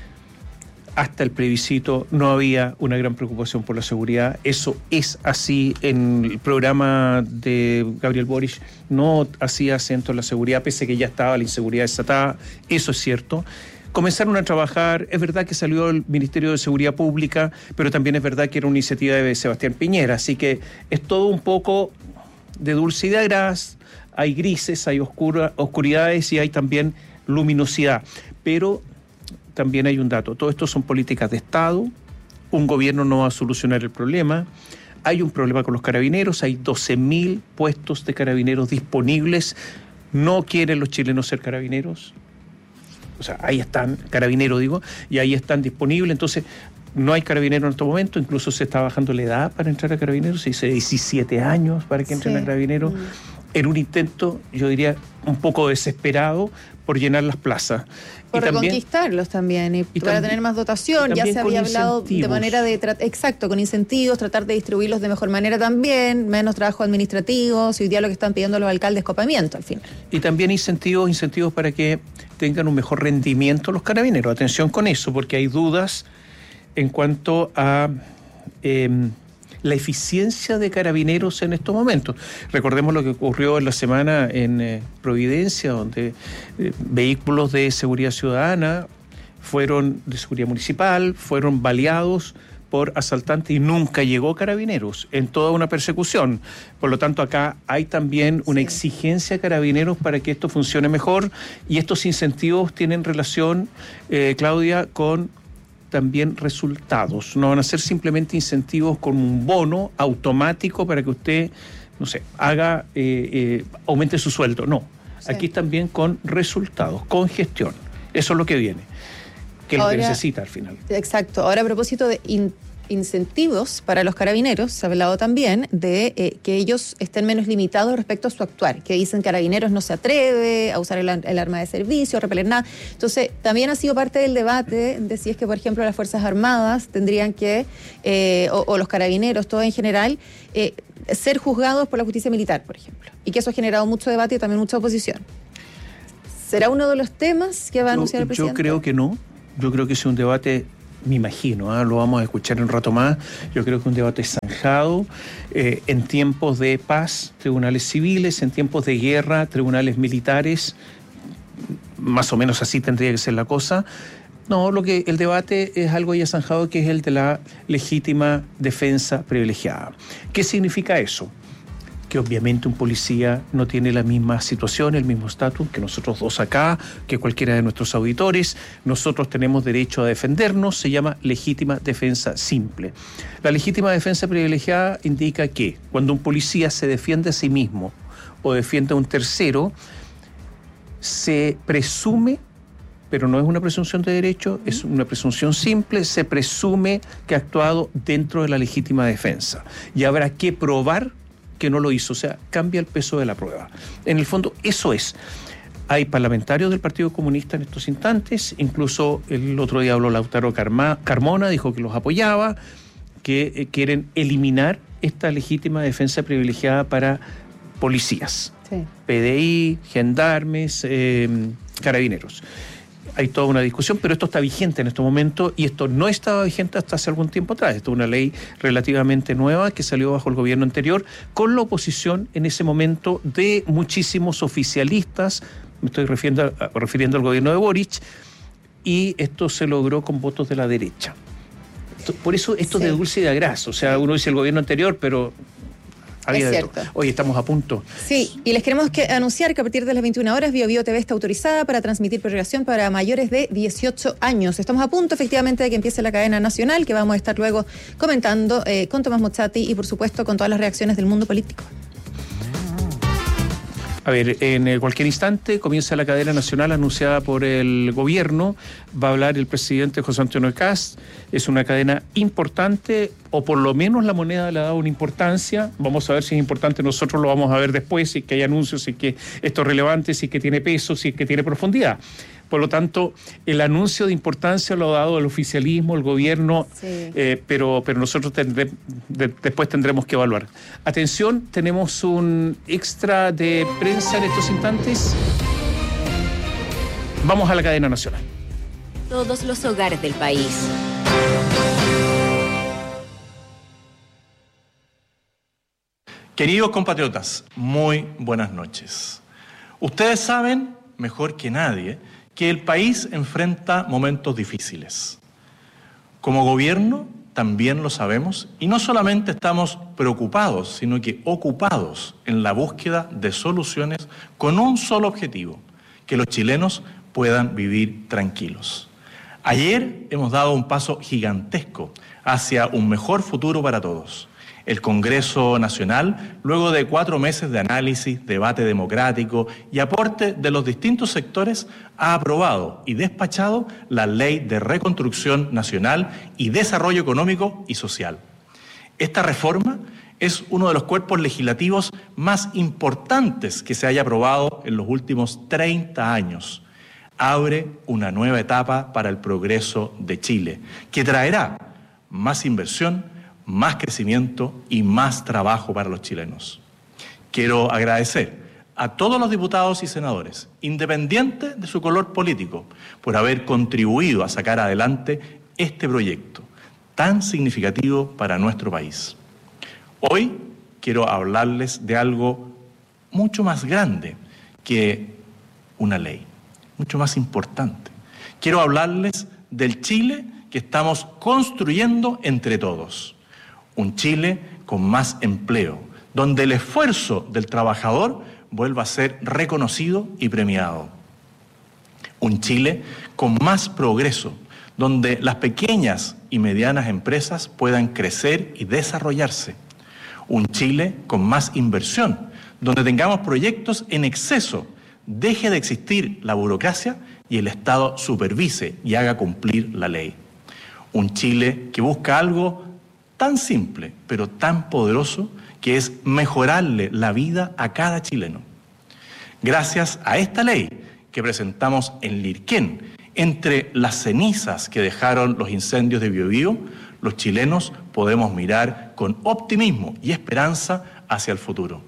hasta el plebiscito, no había una gran preocupación por la seguridad. Eso es así. En el programa de Gabriel Boric no hacía acento en la seguridad, pese a que ya estaba la inseguridad desatada. Eso es cierto. Comenzaron a trabajar, es verdad que salió el Ministerio de Seguridad Pública, pero también es verdad que era una iniciativa de Sebastián Piñera, así que es todo un poco de dulce y de agraz. Hay grises, hay oscura, oscuridades y hay también luminosidad. Pero también hay un dato, todo esto son políticas de Estado, un gobierno no va a solucionar el problema, hay un problema con los carabineros, hay doce mil puestos de carabineros disponibles, no quieren los chilenos ser carabineros, o sea, ahí están, carabineros digo, y ahí están disponibles, entonces no hay carabineros en este momento, incluso se está bajando la edad para entrar a carabineros, se dice diecisiete años para que entren sí. a carabineros, mm. en un intento, yo diría, un poco desesperado por llenar las plazas. Por y reconquistarlos también, y, y para también, tener más dotación, ya se había hablado de manera de, exacto, con incentivos, tratar de distribuirlos de mejor manera también, menos trabajo administrativo, si hoy día lo que están pidiendo los alcaldes, copamiento al final. Y también incentivos, incentivos para que tengan un mejor rendimiento los carabineros, atención con eso, porque hay dudas en cuanto a eh, la eficiencia de carabineros en estos momentos. Recordemos lo que ocurrió en la semana en eh, Providencia, donde eh, vehículos de seguridad ciudadana fueron, de seguridad municipal, fueron baleados por asaltantes y nunca llegó carabineros en toda una persecución. Por lo tanto, acá hay también una sí. exigencia de carabineros para que esto funcione mejor, y estos incentivos tienen relación, eh, Claudia, con también resultados. No van a ser simplemente incentivos con un bono automático para que usted, no sé, haga, eh, eh, aumente su sueldo. No, sí. aquí también con resultados, con gestión. Eso es lo que viene, que es lo que necesita al final. Exacto. Ahora, a propósito de in, incentivos para los carabineros. Se ha hablado también de eh, que ellos estén menos limitados respecto a su actuar, que dicen que carabineros no se atreve a usar el, el arma de servicio, a repeler nada. Entonces, también ha sido parte del debate de si es que, por ejemplo, las Fuerzas Armadas tendrían que, eh, o, o los carabineros, todo en general, eh, ser juzgados por la justicia militar, por ejemplo. Y que eso ha generado mucho debate y también mucha oposición. ¿Será uno de los temas que va a anunciar yo, el presidente? Yo creo que no. Yo creo que es un debate, me imagino, ¿eh? Lo vamos a escuchar en un rato más. Yo creo que es un debate zanjado. Eh, en tiempos de paz, tribunales civiles; en tiempos de guerra, tribunales militares. Más o menos así tendría que ser la cosa. No, lo que el debate es algo ya zanjado, que es el de la legítima defensa privilegiada. ¿Qué significa eso? Que obviamente un policía no tiene la misma situación, el mismo estatus que nosotros dos acá, que cualquiera de nuestros auditores. Nosotros tenemos derecho a defendernos, se llama legítima defensa simple. La legítima defensa privilegiada indica que cuando un policía se defiende a sí mismo o defiende a un tercero, se presume, pero no es una presunción de derecho, es una presunción simple, se presume que ha actuado dentro de la legítima defensa. Y habrá que probar que no lo hizo, o sea, cambia el peso de la prueba. En el fondo, eso es. Hay parlamentarios del Partido Comunista en estos instantes, incluso el otro día habló Lautaro Carmona, dijo que los apoyaba, que eh, quieren eliminar esta legítima defensa privilegiada para policías, sí. P D I, gendarmes, eh, carabineros. Hay toda una discusión, pero esto está vigente en este momento y esto no estaba vigente hasta hace algún tiempo atrás. Esto es una ley relativamente nueva que salió bajo el gobierno anterior con la oposición en ese momento de muchísimos oficialistas, me estoy refiriendo, a, refiriendo al gobierno de Boric, y esto se logró con votos de la derecha. Por eso esto sí. De dulce y de agraz, o sea, uno dice el gobierno anterior, pero... Es cierto. Hoy estamos a punto. Sí, y les queremos que anunciar que a partir de las veintiuna horas Bio Bio T V está autorizada para transmitir programación para mayores de dieciocho años. Estamos a punto, efectivamente, de que empiece la cadena nacional, que vamos a estar luego comentando eh, con Tomás Mochati y, por supuesto, con todas las reacciones del mundo político. A ver, en cualquier instante comienza la cadena nacional anunciada por el gobierno. Va a hablar el presidente José Antonio Kast. Es una cadena importante, o por lo menos la moneda le ha dado una importancia. Vamos a ver si es importante, nosotros lo vamos a ver después, si es que hay anuncios, si es que esto es relevante, si es que tiene peso, si es que tiene profundidad. Por lo tanto, el anuncio de importancia lo ha dado el oficialismo, el gobierno, sí. eh, pero, pero nosotros tendré, de, después tendremos que evaluar. Atención, tenemos un extra de prensa en estos instantes. Vamos a la cadena nacional. Todos los hogares del país. Queridos compatriotas, muy buenas noches. Ustedes saben, mejor que nadie, que el país enfrenta momentos difíciles. Como gobierno también lo sabemos y no solamente estamos preocupados, sino que ocupados en la búsqueda de soluciones con un solo objetivo: que los chilenos puedan vivir tranquilos. Ayer hemos dado un paso gigantesco hacia un mejor futuro para todos. El Congreso Nacional, luego de cuatro meses de análisis, debate democrático y aporte de los distintos sectores, ha aprobado y despachado la Ley de Reconstrucción Nacional y Desarrollo Económico y Social. Esta reforma es uno de los cuerpos legislativos más importantes que se haya aprobado en los últimos treinta años. Abre una nueva etapa para el progreso de Chile, que traerá más inversión, más crecimiento y más trabajo para los chilenos. Quiero agradecer a todos los diputados y senadores, independientes de su color político, por haber contribuido a sacar adelante este proyecto tan significativo para nuestro país. Hoy quiero hablarles de algo mucho más grande que una ley, mucho más importante. Quiero hablarles del Chile que estamos construyendo entre todos. Un Chile con más empleo, donde el esfuerzo del trabajador vuelva a ser reconocido y premiado. Un Chile con más progreso, donde las pequeñas y medianas empresas puedan crecer y desarrollarse. Un Chile con más inversión, donde tengamos proyectos en exceso, deje de existir la burocracia y el Estado supervise y haga cumplir la ley. Un Chile que busca algo tan simple, pero tan poderoso, que es mejorarle la vida a cada chileno. Gracias a esta ley que presentamos en Lirquén, entre las cenizas que dejaron los incendios de Biobío, los chilenos podemos mirar con optimismo y esperanza hacia el futuro.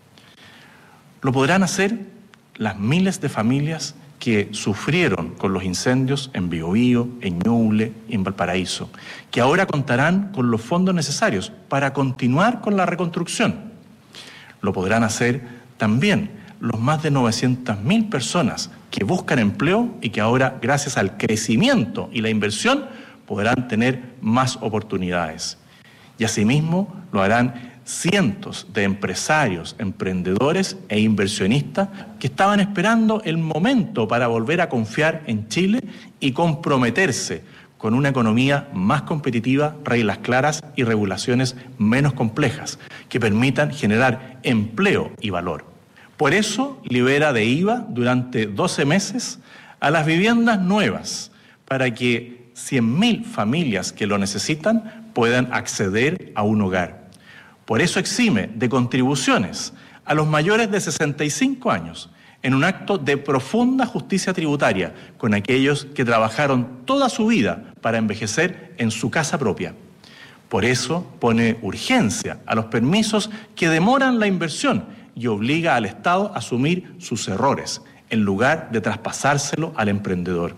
Lo podrán hacer las miles de familias que sufrieron con los incendios en Biobío, en Ñuble y en Valparaíso, que ahora contarán con los fondos necesarios para continuar con la reconstrucción. Lo podrán hacer también los más de novecientas mil personas que buscan empleo y que ahora, gracias al crecimiento y la inversión, podrán tener más oportunidades. Y asimismo lo harán cientos de empresarios, emprendedores e inversionistas que estaban esperando el momento para volver a confiar en Chile y comprometerse con una economía más competitiva, reglas claras y regulaciones menos complejas que permitan generar empleo y valor. Por eso libera de I V A durante doce meses a las viviendas nuevas para que cien mil familias que lo necesitan puedan acceder a un hogar. Por eso exime de contribuciones a los mayores de sesenta y cinco años en un acto de profunda justicia tributaria con aquellos que trabajaron toda su vida para envejecer en su casa propia. Por eso pone urgencia a los permisos que demoran la inversión y obliga al Estado a asumir sus errores en lugar de traspasárselo al emprendedor.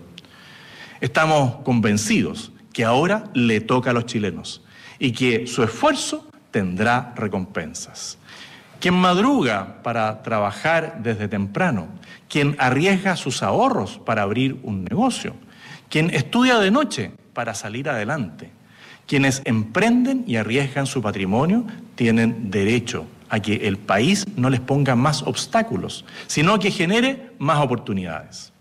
Estamos convencidos que ahora le toca a los chilenos y que su esfuerzo tendrá recompensas. Quien madruga para trabajar desde temprano, quien arriesga sus ahorros para abrir un negocio, quien estudia de noche para salir adelante, quienes emprenden y arriesgan su patrimonio tienen derecho a que el país no les ponga más obstáculos, sino que genere más oportunidades.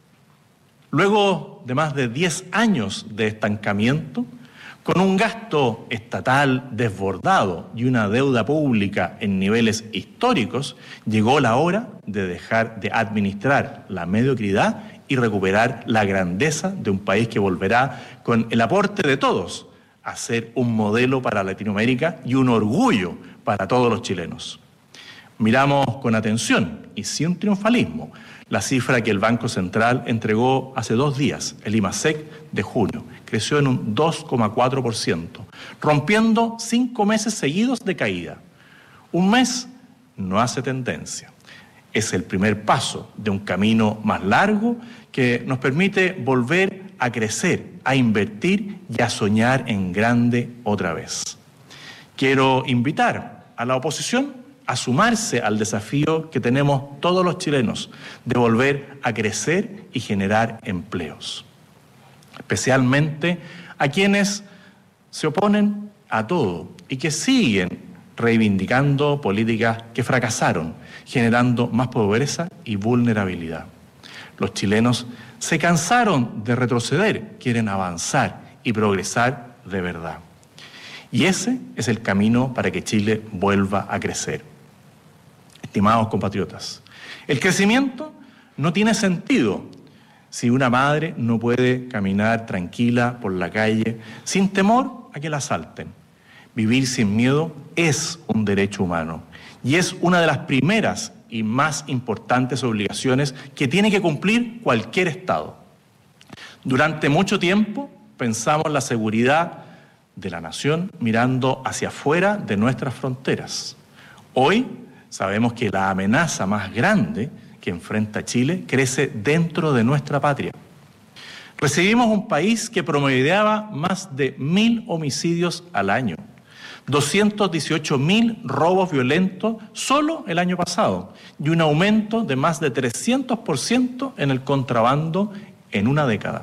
Luego de más de diez años de estancamiento, con un gasto estatal desbordado y una deuda pública en niveles históricos, llegó la hora de dejar de administrar la mediocridad y recuperar la grandeza de un país que volverá, con el aporte de todos, a ser un modelo para Latinoamérica y un orgullo para todos los chilenos. Miramos con atención y sin triunfalismo la cifra que el Banco Central entregó hace dos días, el IMASEC de junio. Creció en un dos coma cuatro por ciento, rompiendo cinco meses seguidos de caída. Un mes no hace tendencia. Es el primer paso de un camino más largo que nos permite volver a crecer, a invertir y a soñar en grande otra vez. Quiero invitar a la oposición a sumarse al desafío que tenemos todos los chilenos de volver a crecer y generar empleos. Especialmente a quienes se oponen a todo y que siguen reivindicando políticas que fracasaron, generando más pobreza y vulnerabilidad. Los chilenos se cansaron de retroceder, quieren avanzar y progresar de verdad. Y ese es el camino para que Chile vuelva a crecer. Estimados compatriotas, el crecimiento no tiene sentido si una madre no puede caminar tranquila por la calle sin temor a que la asalten. Vivir sin miedo es un derecho humano y es una de las primeras y más importantes obligaciones que tiene que cumplir cualquier Estado. Durante mucho tiempo pensamos la seguridad de la nación mirando hacia afuera de nuestras fronteras. Hoy sabemos que la amenaza más grande que enfrenta Chile crece dentro de nuestra patria. Recibimos un país que promediaba más de mil homicidios al año, doscientos dieciocho mil robos violentos solo el año pasado y un aumento de más de trescientos por ciento en el contrabando en una década.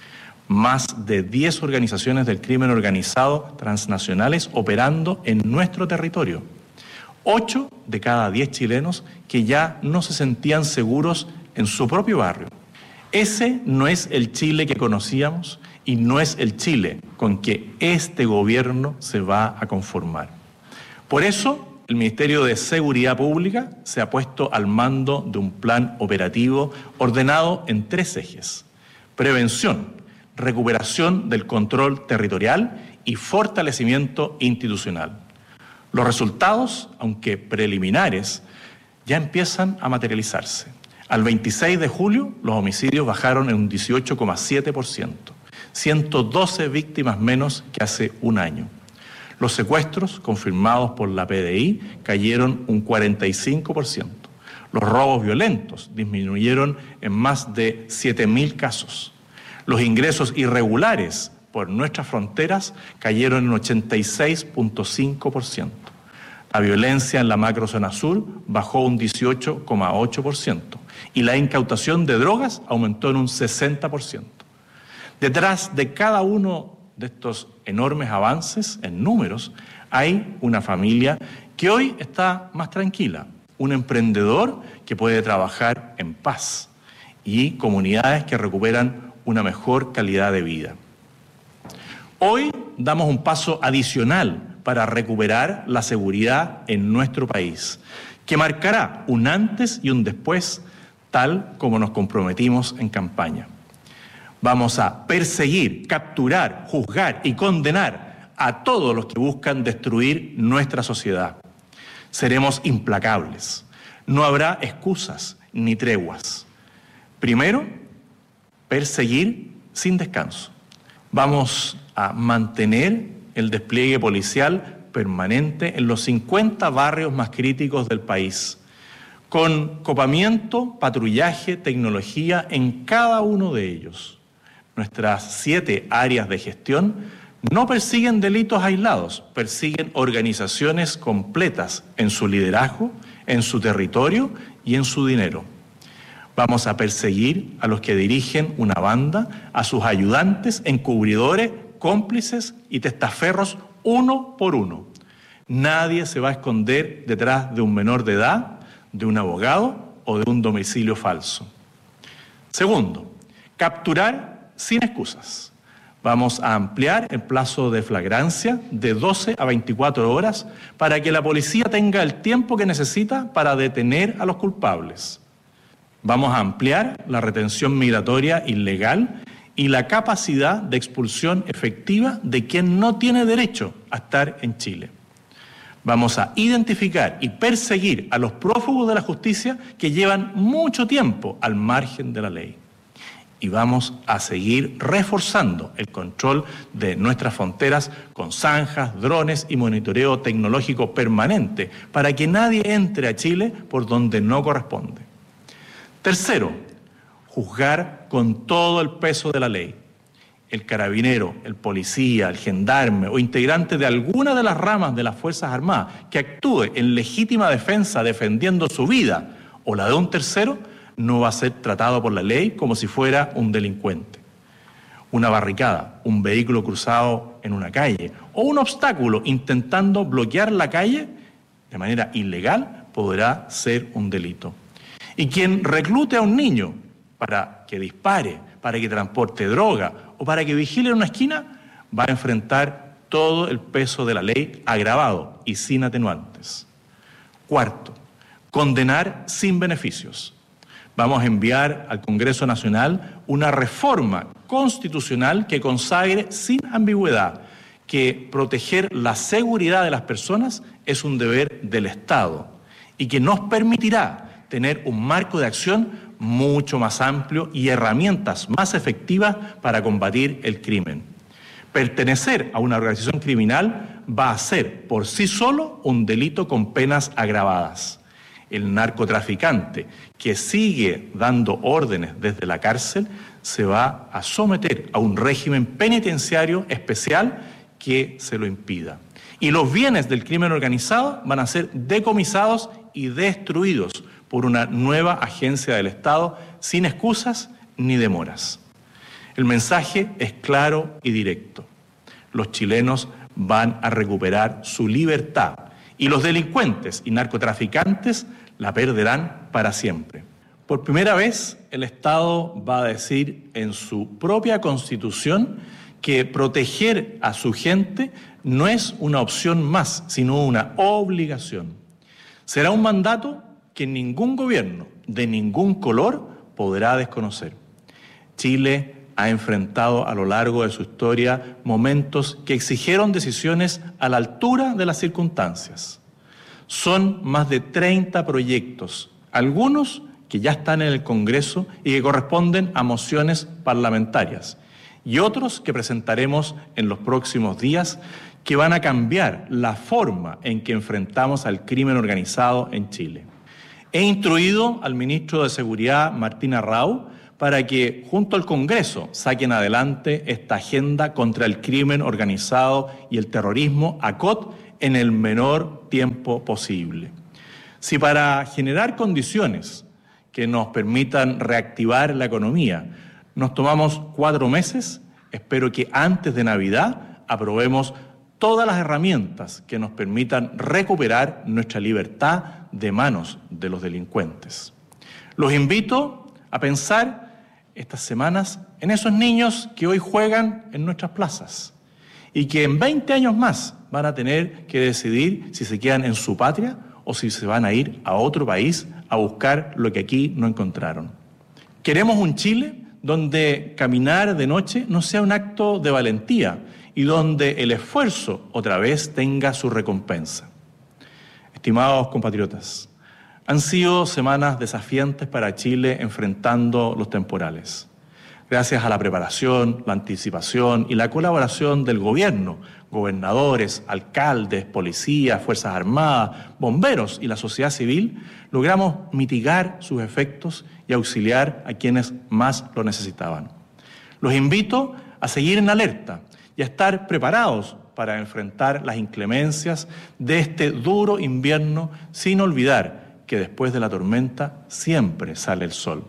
Más de diez organizaciones del crimen organizado transnacionales operando en nuestro territorio. Ocho de cada diez chilenos que ya no se sentían seguros en su propio barrio. Ese no es el Chile que conocíamos y no es el Chile con que este gobierno se va a conformar. Por eso, el Ministerio de Seguridad Pública se ha puesto al mando de un plan operativo ordenado en tres ejes: prevención, recuperación del control territorial y fortalecimiento institucional. Los resultados, aunque preliminares, ya empiezan a materializarse. Al veintiséis de julio, los homicidios bajaron en un dieciocho coma siete por ciento, ciento doce víctimas menos que hace un año. Los secuestros, confirmados por la P D I, cayeron un cuarenta y cinco por ciento. Los robos violentos disminuyeron en más de siete mil casos. Los ingresos irregulares por nuestras fronteras cayeron en ochenta y seis punto cinco por ciento. La violencia en la macrozona sur bajó un dieciocho coma ocho por ciento y la incautación de drogas aumentó en un sesenta por ciento. Detrás de cada uno de estos enormes avances en números hay una familia que hoy está más tranquila, un emprendedor que puede trabajar en paz y comunidades que recuperan una mejor calidad de vida. Hoy damos un paso adicional para recuperar la seguridad en nuestro país, que marcará un antes y un después, tal como nos comprometimos en campaña. Vamos a perseguir, capturar, juzgar y condenar a todos los que buscan destruir nuestra sociedad. Seremos implacables. No habrá excusas ni treguas. Primero, perseguir sin descanso. Vamos a mantener el despliegue policial permanente en los cincuenta barrios más críticos del país, con copamiento, patrullaje, tecnología en cada uno de ellos. Nuestras siete áreas de gestión no persiguen delitos aislados, persiguen organizaciones completas en su liderazgo, en su territorio y en su dinero. Vamos a perseguir a los que dirigen una banda, a sus ayudantes, encubridores, cómplices y testaferros uno por uno. Nadie se va a esconder detrás de un menor de edad, de un abogado o de un domicilio falso. Segundo, capturar sin excusas. Vamos a ampliar el plazo de flagrancia de doce a veinticuatro horas para que la policía tenga el tiempo que necesita para detener a los culpables. Vamos a ampliar la retención migratoria ilegal y la capacidad de expulsión efectiva de quien no tiene derecho a estar en Chile. Vamos a identificar y perseguir a los prófugos de la justicia que llevan mucho tiempo al margen de la ley. Y vamos a seguir reforzando el control de nuestras fronteras con zanjas, drones y monitoreo tecnológico permanente para que nadie entre a Chile por donde no corresponde. Tercero, juzgar con todo el peso de la ley. El carabinero, el policía, el gendarme o integrante de alguna de las ramas de las Fuerzas Armadas que actúe en legítima defensa defendiendo su vida o la de un tercero, no va a ser tratado por la ley como si fuera un delincuente. Una barricada, un vehículo cruzado en una calle o un obstáculo intentando bloquear la calle de manera ilegal podrá ser un delito. Y quien reclute a un niño para que dispare, para que transporte droga o para que vigile en una esquina, va a enfrentar todo el peso de la ley agravado y sin atenuantes. Cuarto, condenar sin beneficios. Vamos a enviar al Congreso Nacional una reforma constitucional que consagre sin ambigüedad que proteger la seguridad de las personas es un deber del Estado y que nos permitirá tener un marco de acción mucho más amplio y herramientas más efectivas para combatir el crimen. Pertenecer a una organización criminal va a ser por sí solo un delito con penas agravadas. El narcotraficante que sigue dando órdenes desde la cárcel se va a someter a un régimen penitenciario especial que se lo impida. Y los bienes del crimen organizado van a ser decomisados y destruidos por una nueva agencia del Estado sin excusas ni demoras. El mensaje es claro y directo. Los chilenos van a recuperar su libertad y los delincuentes y narcotraficantes la perderán para siempre. Por primera vez, el Estado va a decir en su propia Constitución que proteger a su gente no es una opción más, sino una obligación. Será un mandato que ningún gobierno de ningún color podrá desconocer. Chile ha enfrentado a lo largo de su historia momentos que exigieron decisiones a la altura de las circunstancias. Son más de treinta proyectos, algunos que ya están en el Congreso y que corresponden a mociones parlamentarias, y otros que presentaremos en los próximos días, que van a cambiar la forma en que enfrentamos al crimen organizado en Chile. He instruido al ministro de Seguridad, Martín Arrau, para que junto al Congreso saquen adelante esta agenda contra el crimen organizado y el terrorismo, A C O T, en el menor tiempo posible. Si para generar condiciones que nos permitan reactivar la economía nos tomamos cuatro meses, espero que antes de Navidad aprobemos todas las herramientas que nos permitan recuperar nuestra libertad de manos de los delincuentes. Los invito a pensar estas semanas en esos niños que hoy juegan en nuestras plazas y que en veinte años más van a tener que decidir si se quedan en su patria o si se van a ir a otro país a buscar lo que aquí no encontraron. Queremos un Chile donde caminar de noche no sea un acto de valentía y donde el esfuerzo otra vez tenga su recompensa. Estimados compatriotas, han sido semanas desafiantes para Chile enfrentando los temporales. Gracias a la preparación, la anticipación y la colaboración del gobierno, gobernadores, alcaldes, policías, fuerzas armadas, bomberos y la sociedad civil, logramos mitigar sus efectos y auxiliar a quienes más lo necesitaban. Los invito a seguir en alerta y a estar preparados para enfrentar las inclemencias de este duro invierno, sin olvidar que después de la tormenta siempre sale el sol.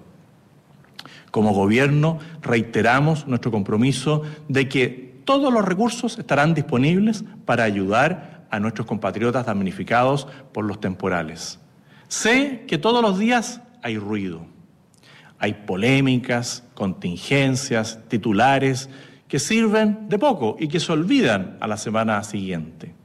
Como gobierno reiteramos nuestro compromiso de que todos los recursos estarán disponibles para ayudar a nuestros compatriotas damnificados por los temporales. Sé que todos los días hay ruido, hay polémicas, contingencias, titulares que sirven de poco y que se olvidan a la semana siguiente.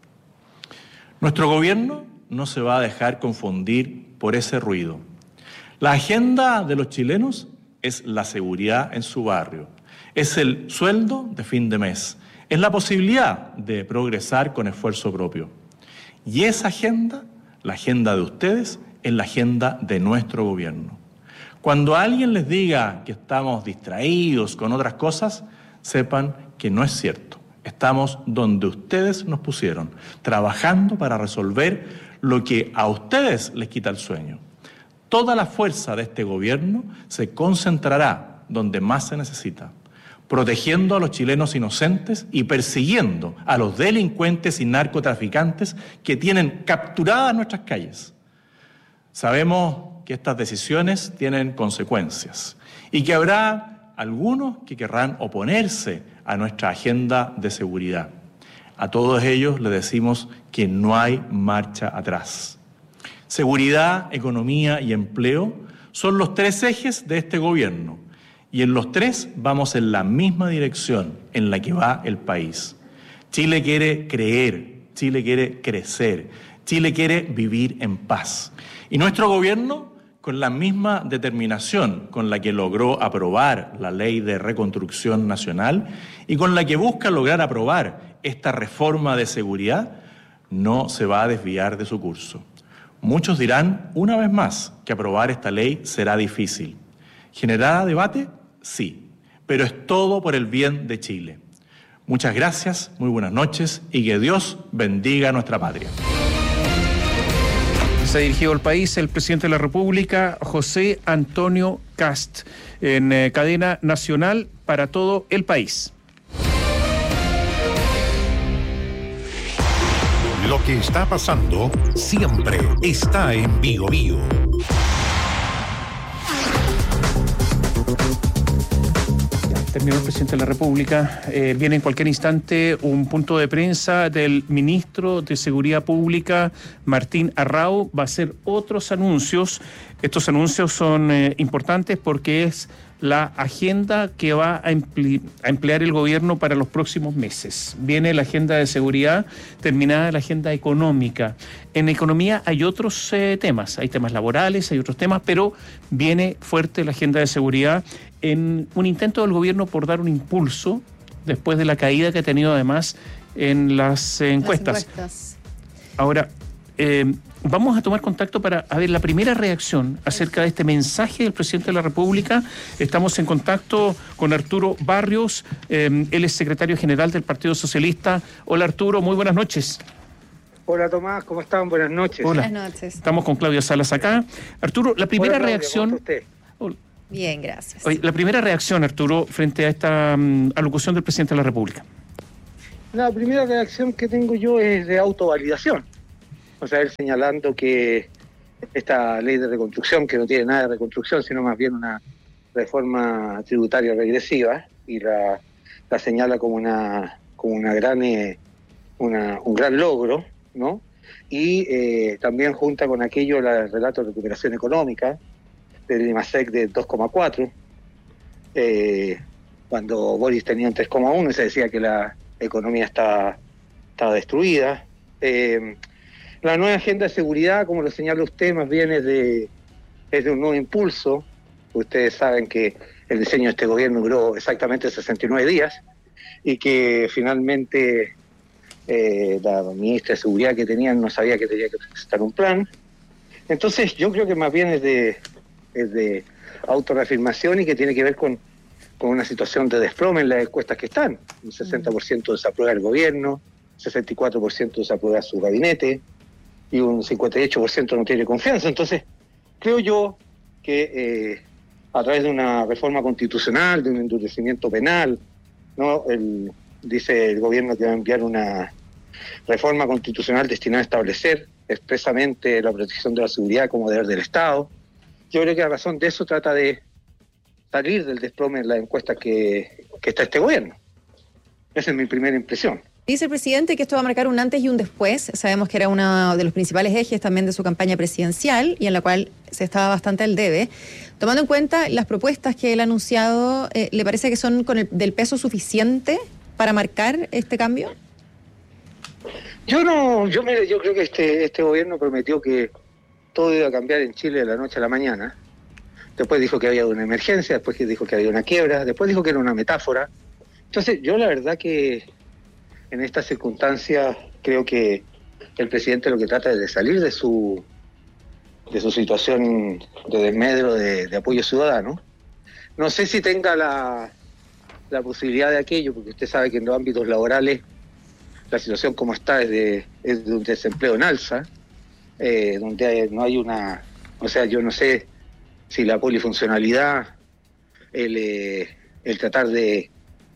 Nuestro gobierno no se va a dejar confundir por ese ruido. La agenda de los chilenos es la seguridad en su barrio, es el sueldo de fin de mes, es la posibilidad de progresar con esfuerzo propio. Y esa agenda, la agenda de ustedes, es la agenda de nuestro gobierno. Cuando alguien les diga que estamos distraídos con otras cosas, sepan que no es cierto. Estamos donde ustedes nos pusieron, trabajando para resolver lo que a ustedes les quita el sueño. Toda la fuerza de este gobierno se concentrará donde más se necesita, protegiendo a los chilenos inocentes y persiguiendo a los delincuentes y narcotraficantes que tienen capturadas nuestras calles. Sabemos que estas decisiones tienen consecuencias y que habrá algunos que querrán oponerse a nuestra agenda de seguridad. A todos ellos les decimos que no hay marcha atrás. Seguridad, economía y empleo son los tres ejes de este gobierno y en los tres vamos en la misma dirección en la que va el país. Chile quiere creer, Chile quiere crecer, Chile quiere vivir en paz. Y nuestro gobierno, con la misma determinación con la que logró aprobar la Ley de Reconstrucción Nacional y con la que busca lograr aprobar esta reforma de seguridad, no se va a desviar de su curso. Muchos dirán, una vez más, que aprobar esta ley será difícil. ¿Generará debate? Sí, pero es todo por el bien de Chile. Muchas gracias, muy buenas noches y que Dios bendiga a nuestra patria. Se ha dirigido al país el presidente de la República, José Antonio Kast, en eh, cadena nacional para todo el país. Lo que está pasando siempre está en Bío Bío. Terminó el presidente de la República. Eh, viene en cualquier instante un punto de prensa del ministro de Seguridad Pública, Martín Arrau. Va a hacer otros anuncios. Estos anuncios son eh, importantes porque es la agenda que va a, emple- a emplear el gobierno para los próximos meses. Viene la agenda de seguridad, terminada la agenda económica. En economía hay otros eh, temas, hay temas laborales, hay otros temas, pero viene fuerte la agenda de seguridad en un intento del gobierno por dar un impulso después de la caída que ha tenido además en las eh, encuestas. Las encuestas. Ahora, eh, vamos a tomar contacto para a ver la primera reacción acerca de este mensaje del presidente de la República. Estamos en contacto con Arturo Barrios, eh, él es secretario general del Partido Socialista. Hola Arturo, muy buenas noches. Hola Tomás, ¿cómo están? Buenas noches. Hola. Buenas noches. Estamos con Claudia Salas acá. Arturo, la primera Hola, Claudia, reacción... ¿cómo está usted? Hola. Bien, gracias. Oye, la primera reacción, Arturo, frente a esta um, alocución del presidente de la República. La primera reacción que tengo yo es de autovalidación. O sea, él señalando que esta ley de reconstrucción, que no tiene nada de reconstrucción, sino más bien una reforma tributaria regresiva, y la, la señala como una como una gran eh, una, un gran logro, ¿no? Y eh, también junta con aquello el relato de recuperación económica del IMASEC de dos coma cuatro, eh, cuando Boris tenía un tres coma uno y se decía que la economía estaba, estaba destruida. Eh, la nueva agenda de seguridad, como lo señala usted, más bien es de, es de un nuevo impulso. Ustedes saben que el diseño de este gobierno duró exactamente sesenta y nueve días y que finalmente eh, la ministra de Seguridad que tenían no sabía que tenía que presentar un plan. Entonces yo creo que más bien es de, es de autorreafirmación y que tiene que ver con con una situación de desplome en las encuestas que están. Un sesenta por ciento desaprueba el gobierno, sesenta y cuatro por ciento desaprueba su gabinete y un cincuenta y ocho por ciento no tiene confianza. Entonces, creo yo que eh, a través de una reforma constitucional, de un endurecimiento penal, ¿no? El, dice el gobierno que va a enviar una reforma constitucional destinada a establecer expresamente la protección de la seguridad como deber del Estado. Yo creo que a razón de eso trata de salir del desplome en la encuesta que, que está este gobierno. Esa es mi primera impresión. Dice el presidente que esto va a marcar un antes y un después. Sabemos que era uno de los principales ejes también de su campaña presidencial y en la cual se estaba bastante al debe. Tomando en cuenta las propuestas que él ha anunciado, eh, ¿le parece que son con el, del peso suficiente para marcar este cambio? Yo no, yo mire, yo creo que este, este gobierno prometió que todo iba a cambiar en Chile de la noche a la mañana. Después dijo que había una emergencia, después dijo que había una quiebra, después dijo que era una metáfora. Entonces, yo la verdad que en estas circunstancias creo que el presidente lo que trata es de salir de su de su situación de desmedro de, de apoyo ciudadano. No sé si tenga la, la posibilidad de aquello, porque usted sabe que en los ámbitos laborales la situación como está es de, es de un desempleo en alza, eh, donde hay, no hay una... O sea, yo no sé si la polifuncionalidad, el, eh, el tratar de,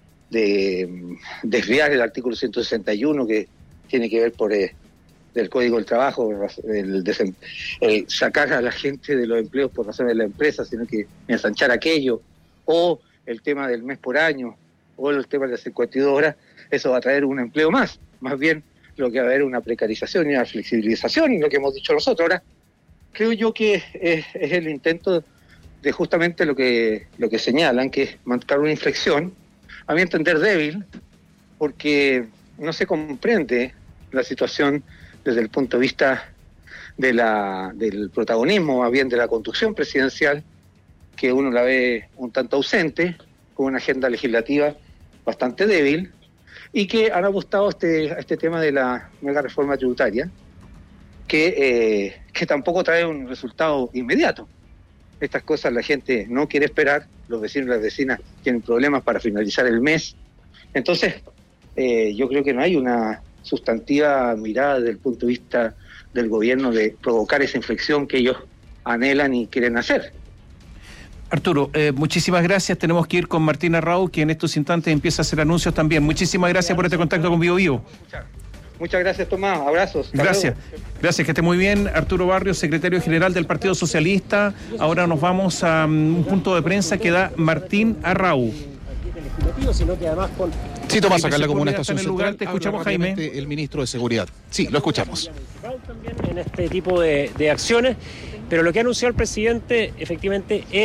de desviar el artículo ciento sesenta y uno que tiene que ver por eh, del Código del Trabajo, el, desem, el sacar a la gente de los empleos por razones de la empresa, sino que ensanchar aquello, o el tema del mes por año, o el tema de las cincuenta y dos horas, eso va a traer un empleo más. Más bien lo que va a haber una precarización y una flexibilización, y lo que hemos dicho nosotros. Ahora, creo yo que es, es el intento de justamente lo que lo que señalan, que es marcar una inflexión, a mi entender débil, porque no se comprende la situación desde el punto de vista de la del protagonismo, más bien de la conducción presidencial, que uno la ve un tanto ausente, con una agenda legislativa bastante débil, y que han apostado a este, a este tema de la mega reforma tributaria, que, eh, que tampoco trae un resultado inmediato. Estas cosas la gente no quiere esperar, los vecinos y las vecinas tienen problemas para finalizar el mes. Entonces, eh, yo creo que no hay una sustantiva mirada desde el punto de vista del gobierno de provocar esa inflexión que ellos anhelan y quieren hacer. Arturo, eh, muchísimas gracias. Tenemos que ir con Martín Arrau, que en estos instantes empieza a hacer anuncios también. Muchísimas gracias por este contacto con Bio Bio. Muchas, muchas gracias, Tomás. Abrazos. Gracias. Gracias, que esté muy bien. Arturo Barrios, secretario general del Partido Socialista. Ahora nos vamos a um, un punto de prensa que da Martín Arrau. Sino que además con... Sí, Tomás, acá en la Comuna Estación Central. Lugar, te escuchamos, Jaime. El ministro de Seguridad. Sí, lo escuchamos. También en este tipo de, de acciones, pero lo que ha anunciado el presidente efectivamente es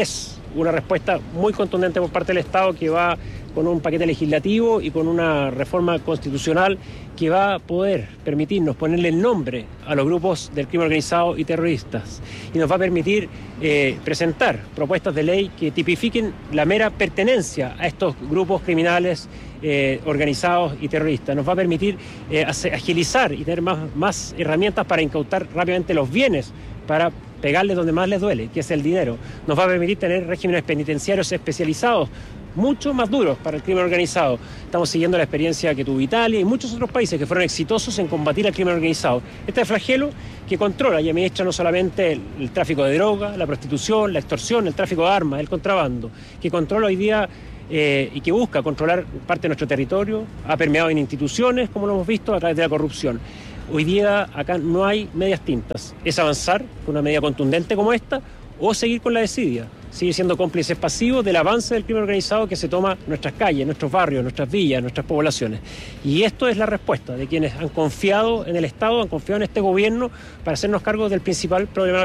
una respuesta muy contundente por parte del Estado que va con un paquete legislativo y con una reforma constitucional que va a poder permitirnos ponerle el nombre a los grupos del crimen organizado y terroristas. Y nos va a permitir eh, presentar propuestas de ley que tipifiquen la mera pertenencia a estos grupos criminales eh, organizados y terroristas. Nos va a permitir eh, agilizar y tener más, más herramientas para incautar rápidamente los bienes, para pegarles donde más les duele, que es el dinero. Nos va a permitir tener regímenes penitenciarios especializados, mucho más duros para el crimen organizado. Estamos siguiendo la experiencia que tuvo Italia y muchos otros países que fueron exitosos en combatir al crimen organizado. Este flagelo que controla y administra no solamente el, el tráfico de droga, la prostitución, la extorsión, el tráfico de armas, el contrabando, que controla hoy día eh, y que busca controlar parte de nuestro territorio, ha permeado en instituciones, como lo hemos visto, a través de la corrupción. Hoy día acá no hay medias tintas. Es avanzar con una medida contundente como esta o seguir con la desidia. Sigue siendo cómplices pasivos del avance del crimen organizado que se toma en nuestras calles, en nuestros barrios, en nuestras villas, en nuestras poblaciones. Y esto es la respuesta de quienes han confiado en el Estado, han confiado en este gobierno para hacernos cargo del principal problema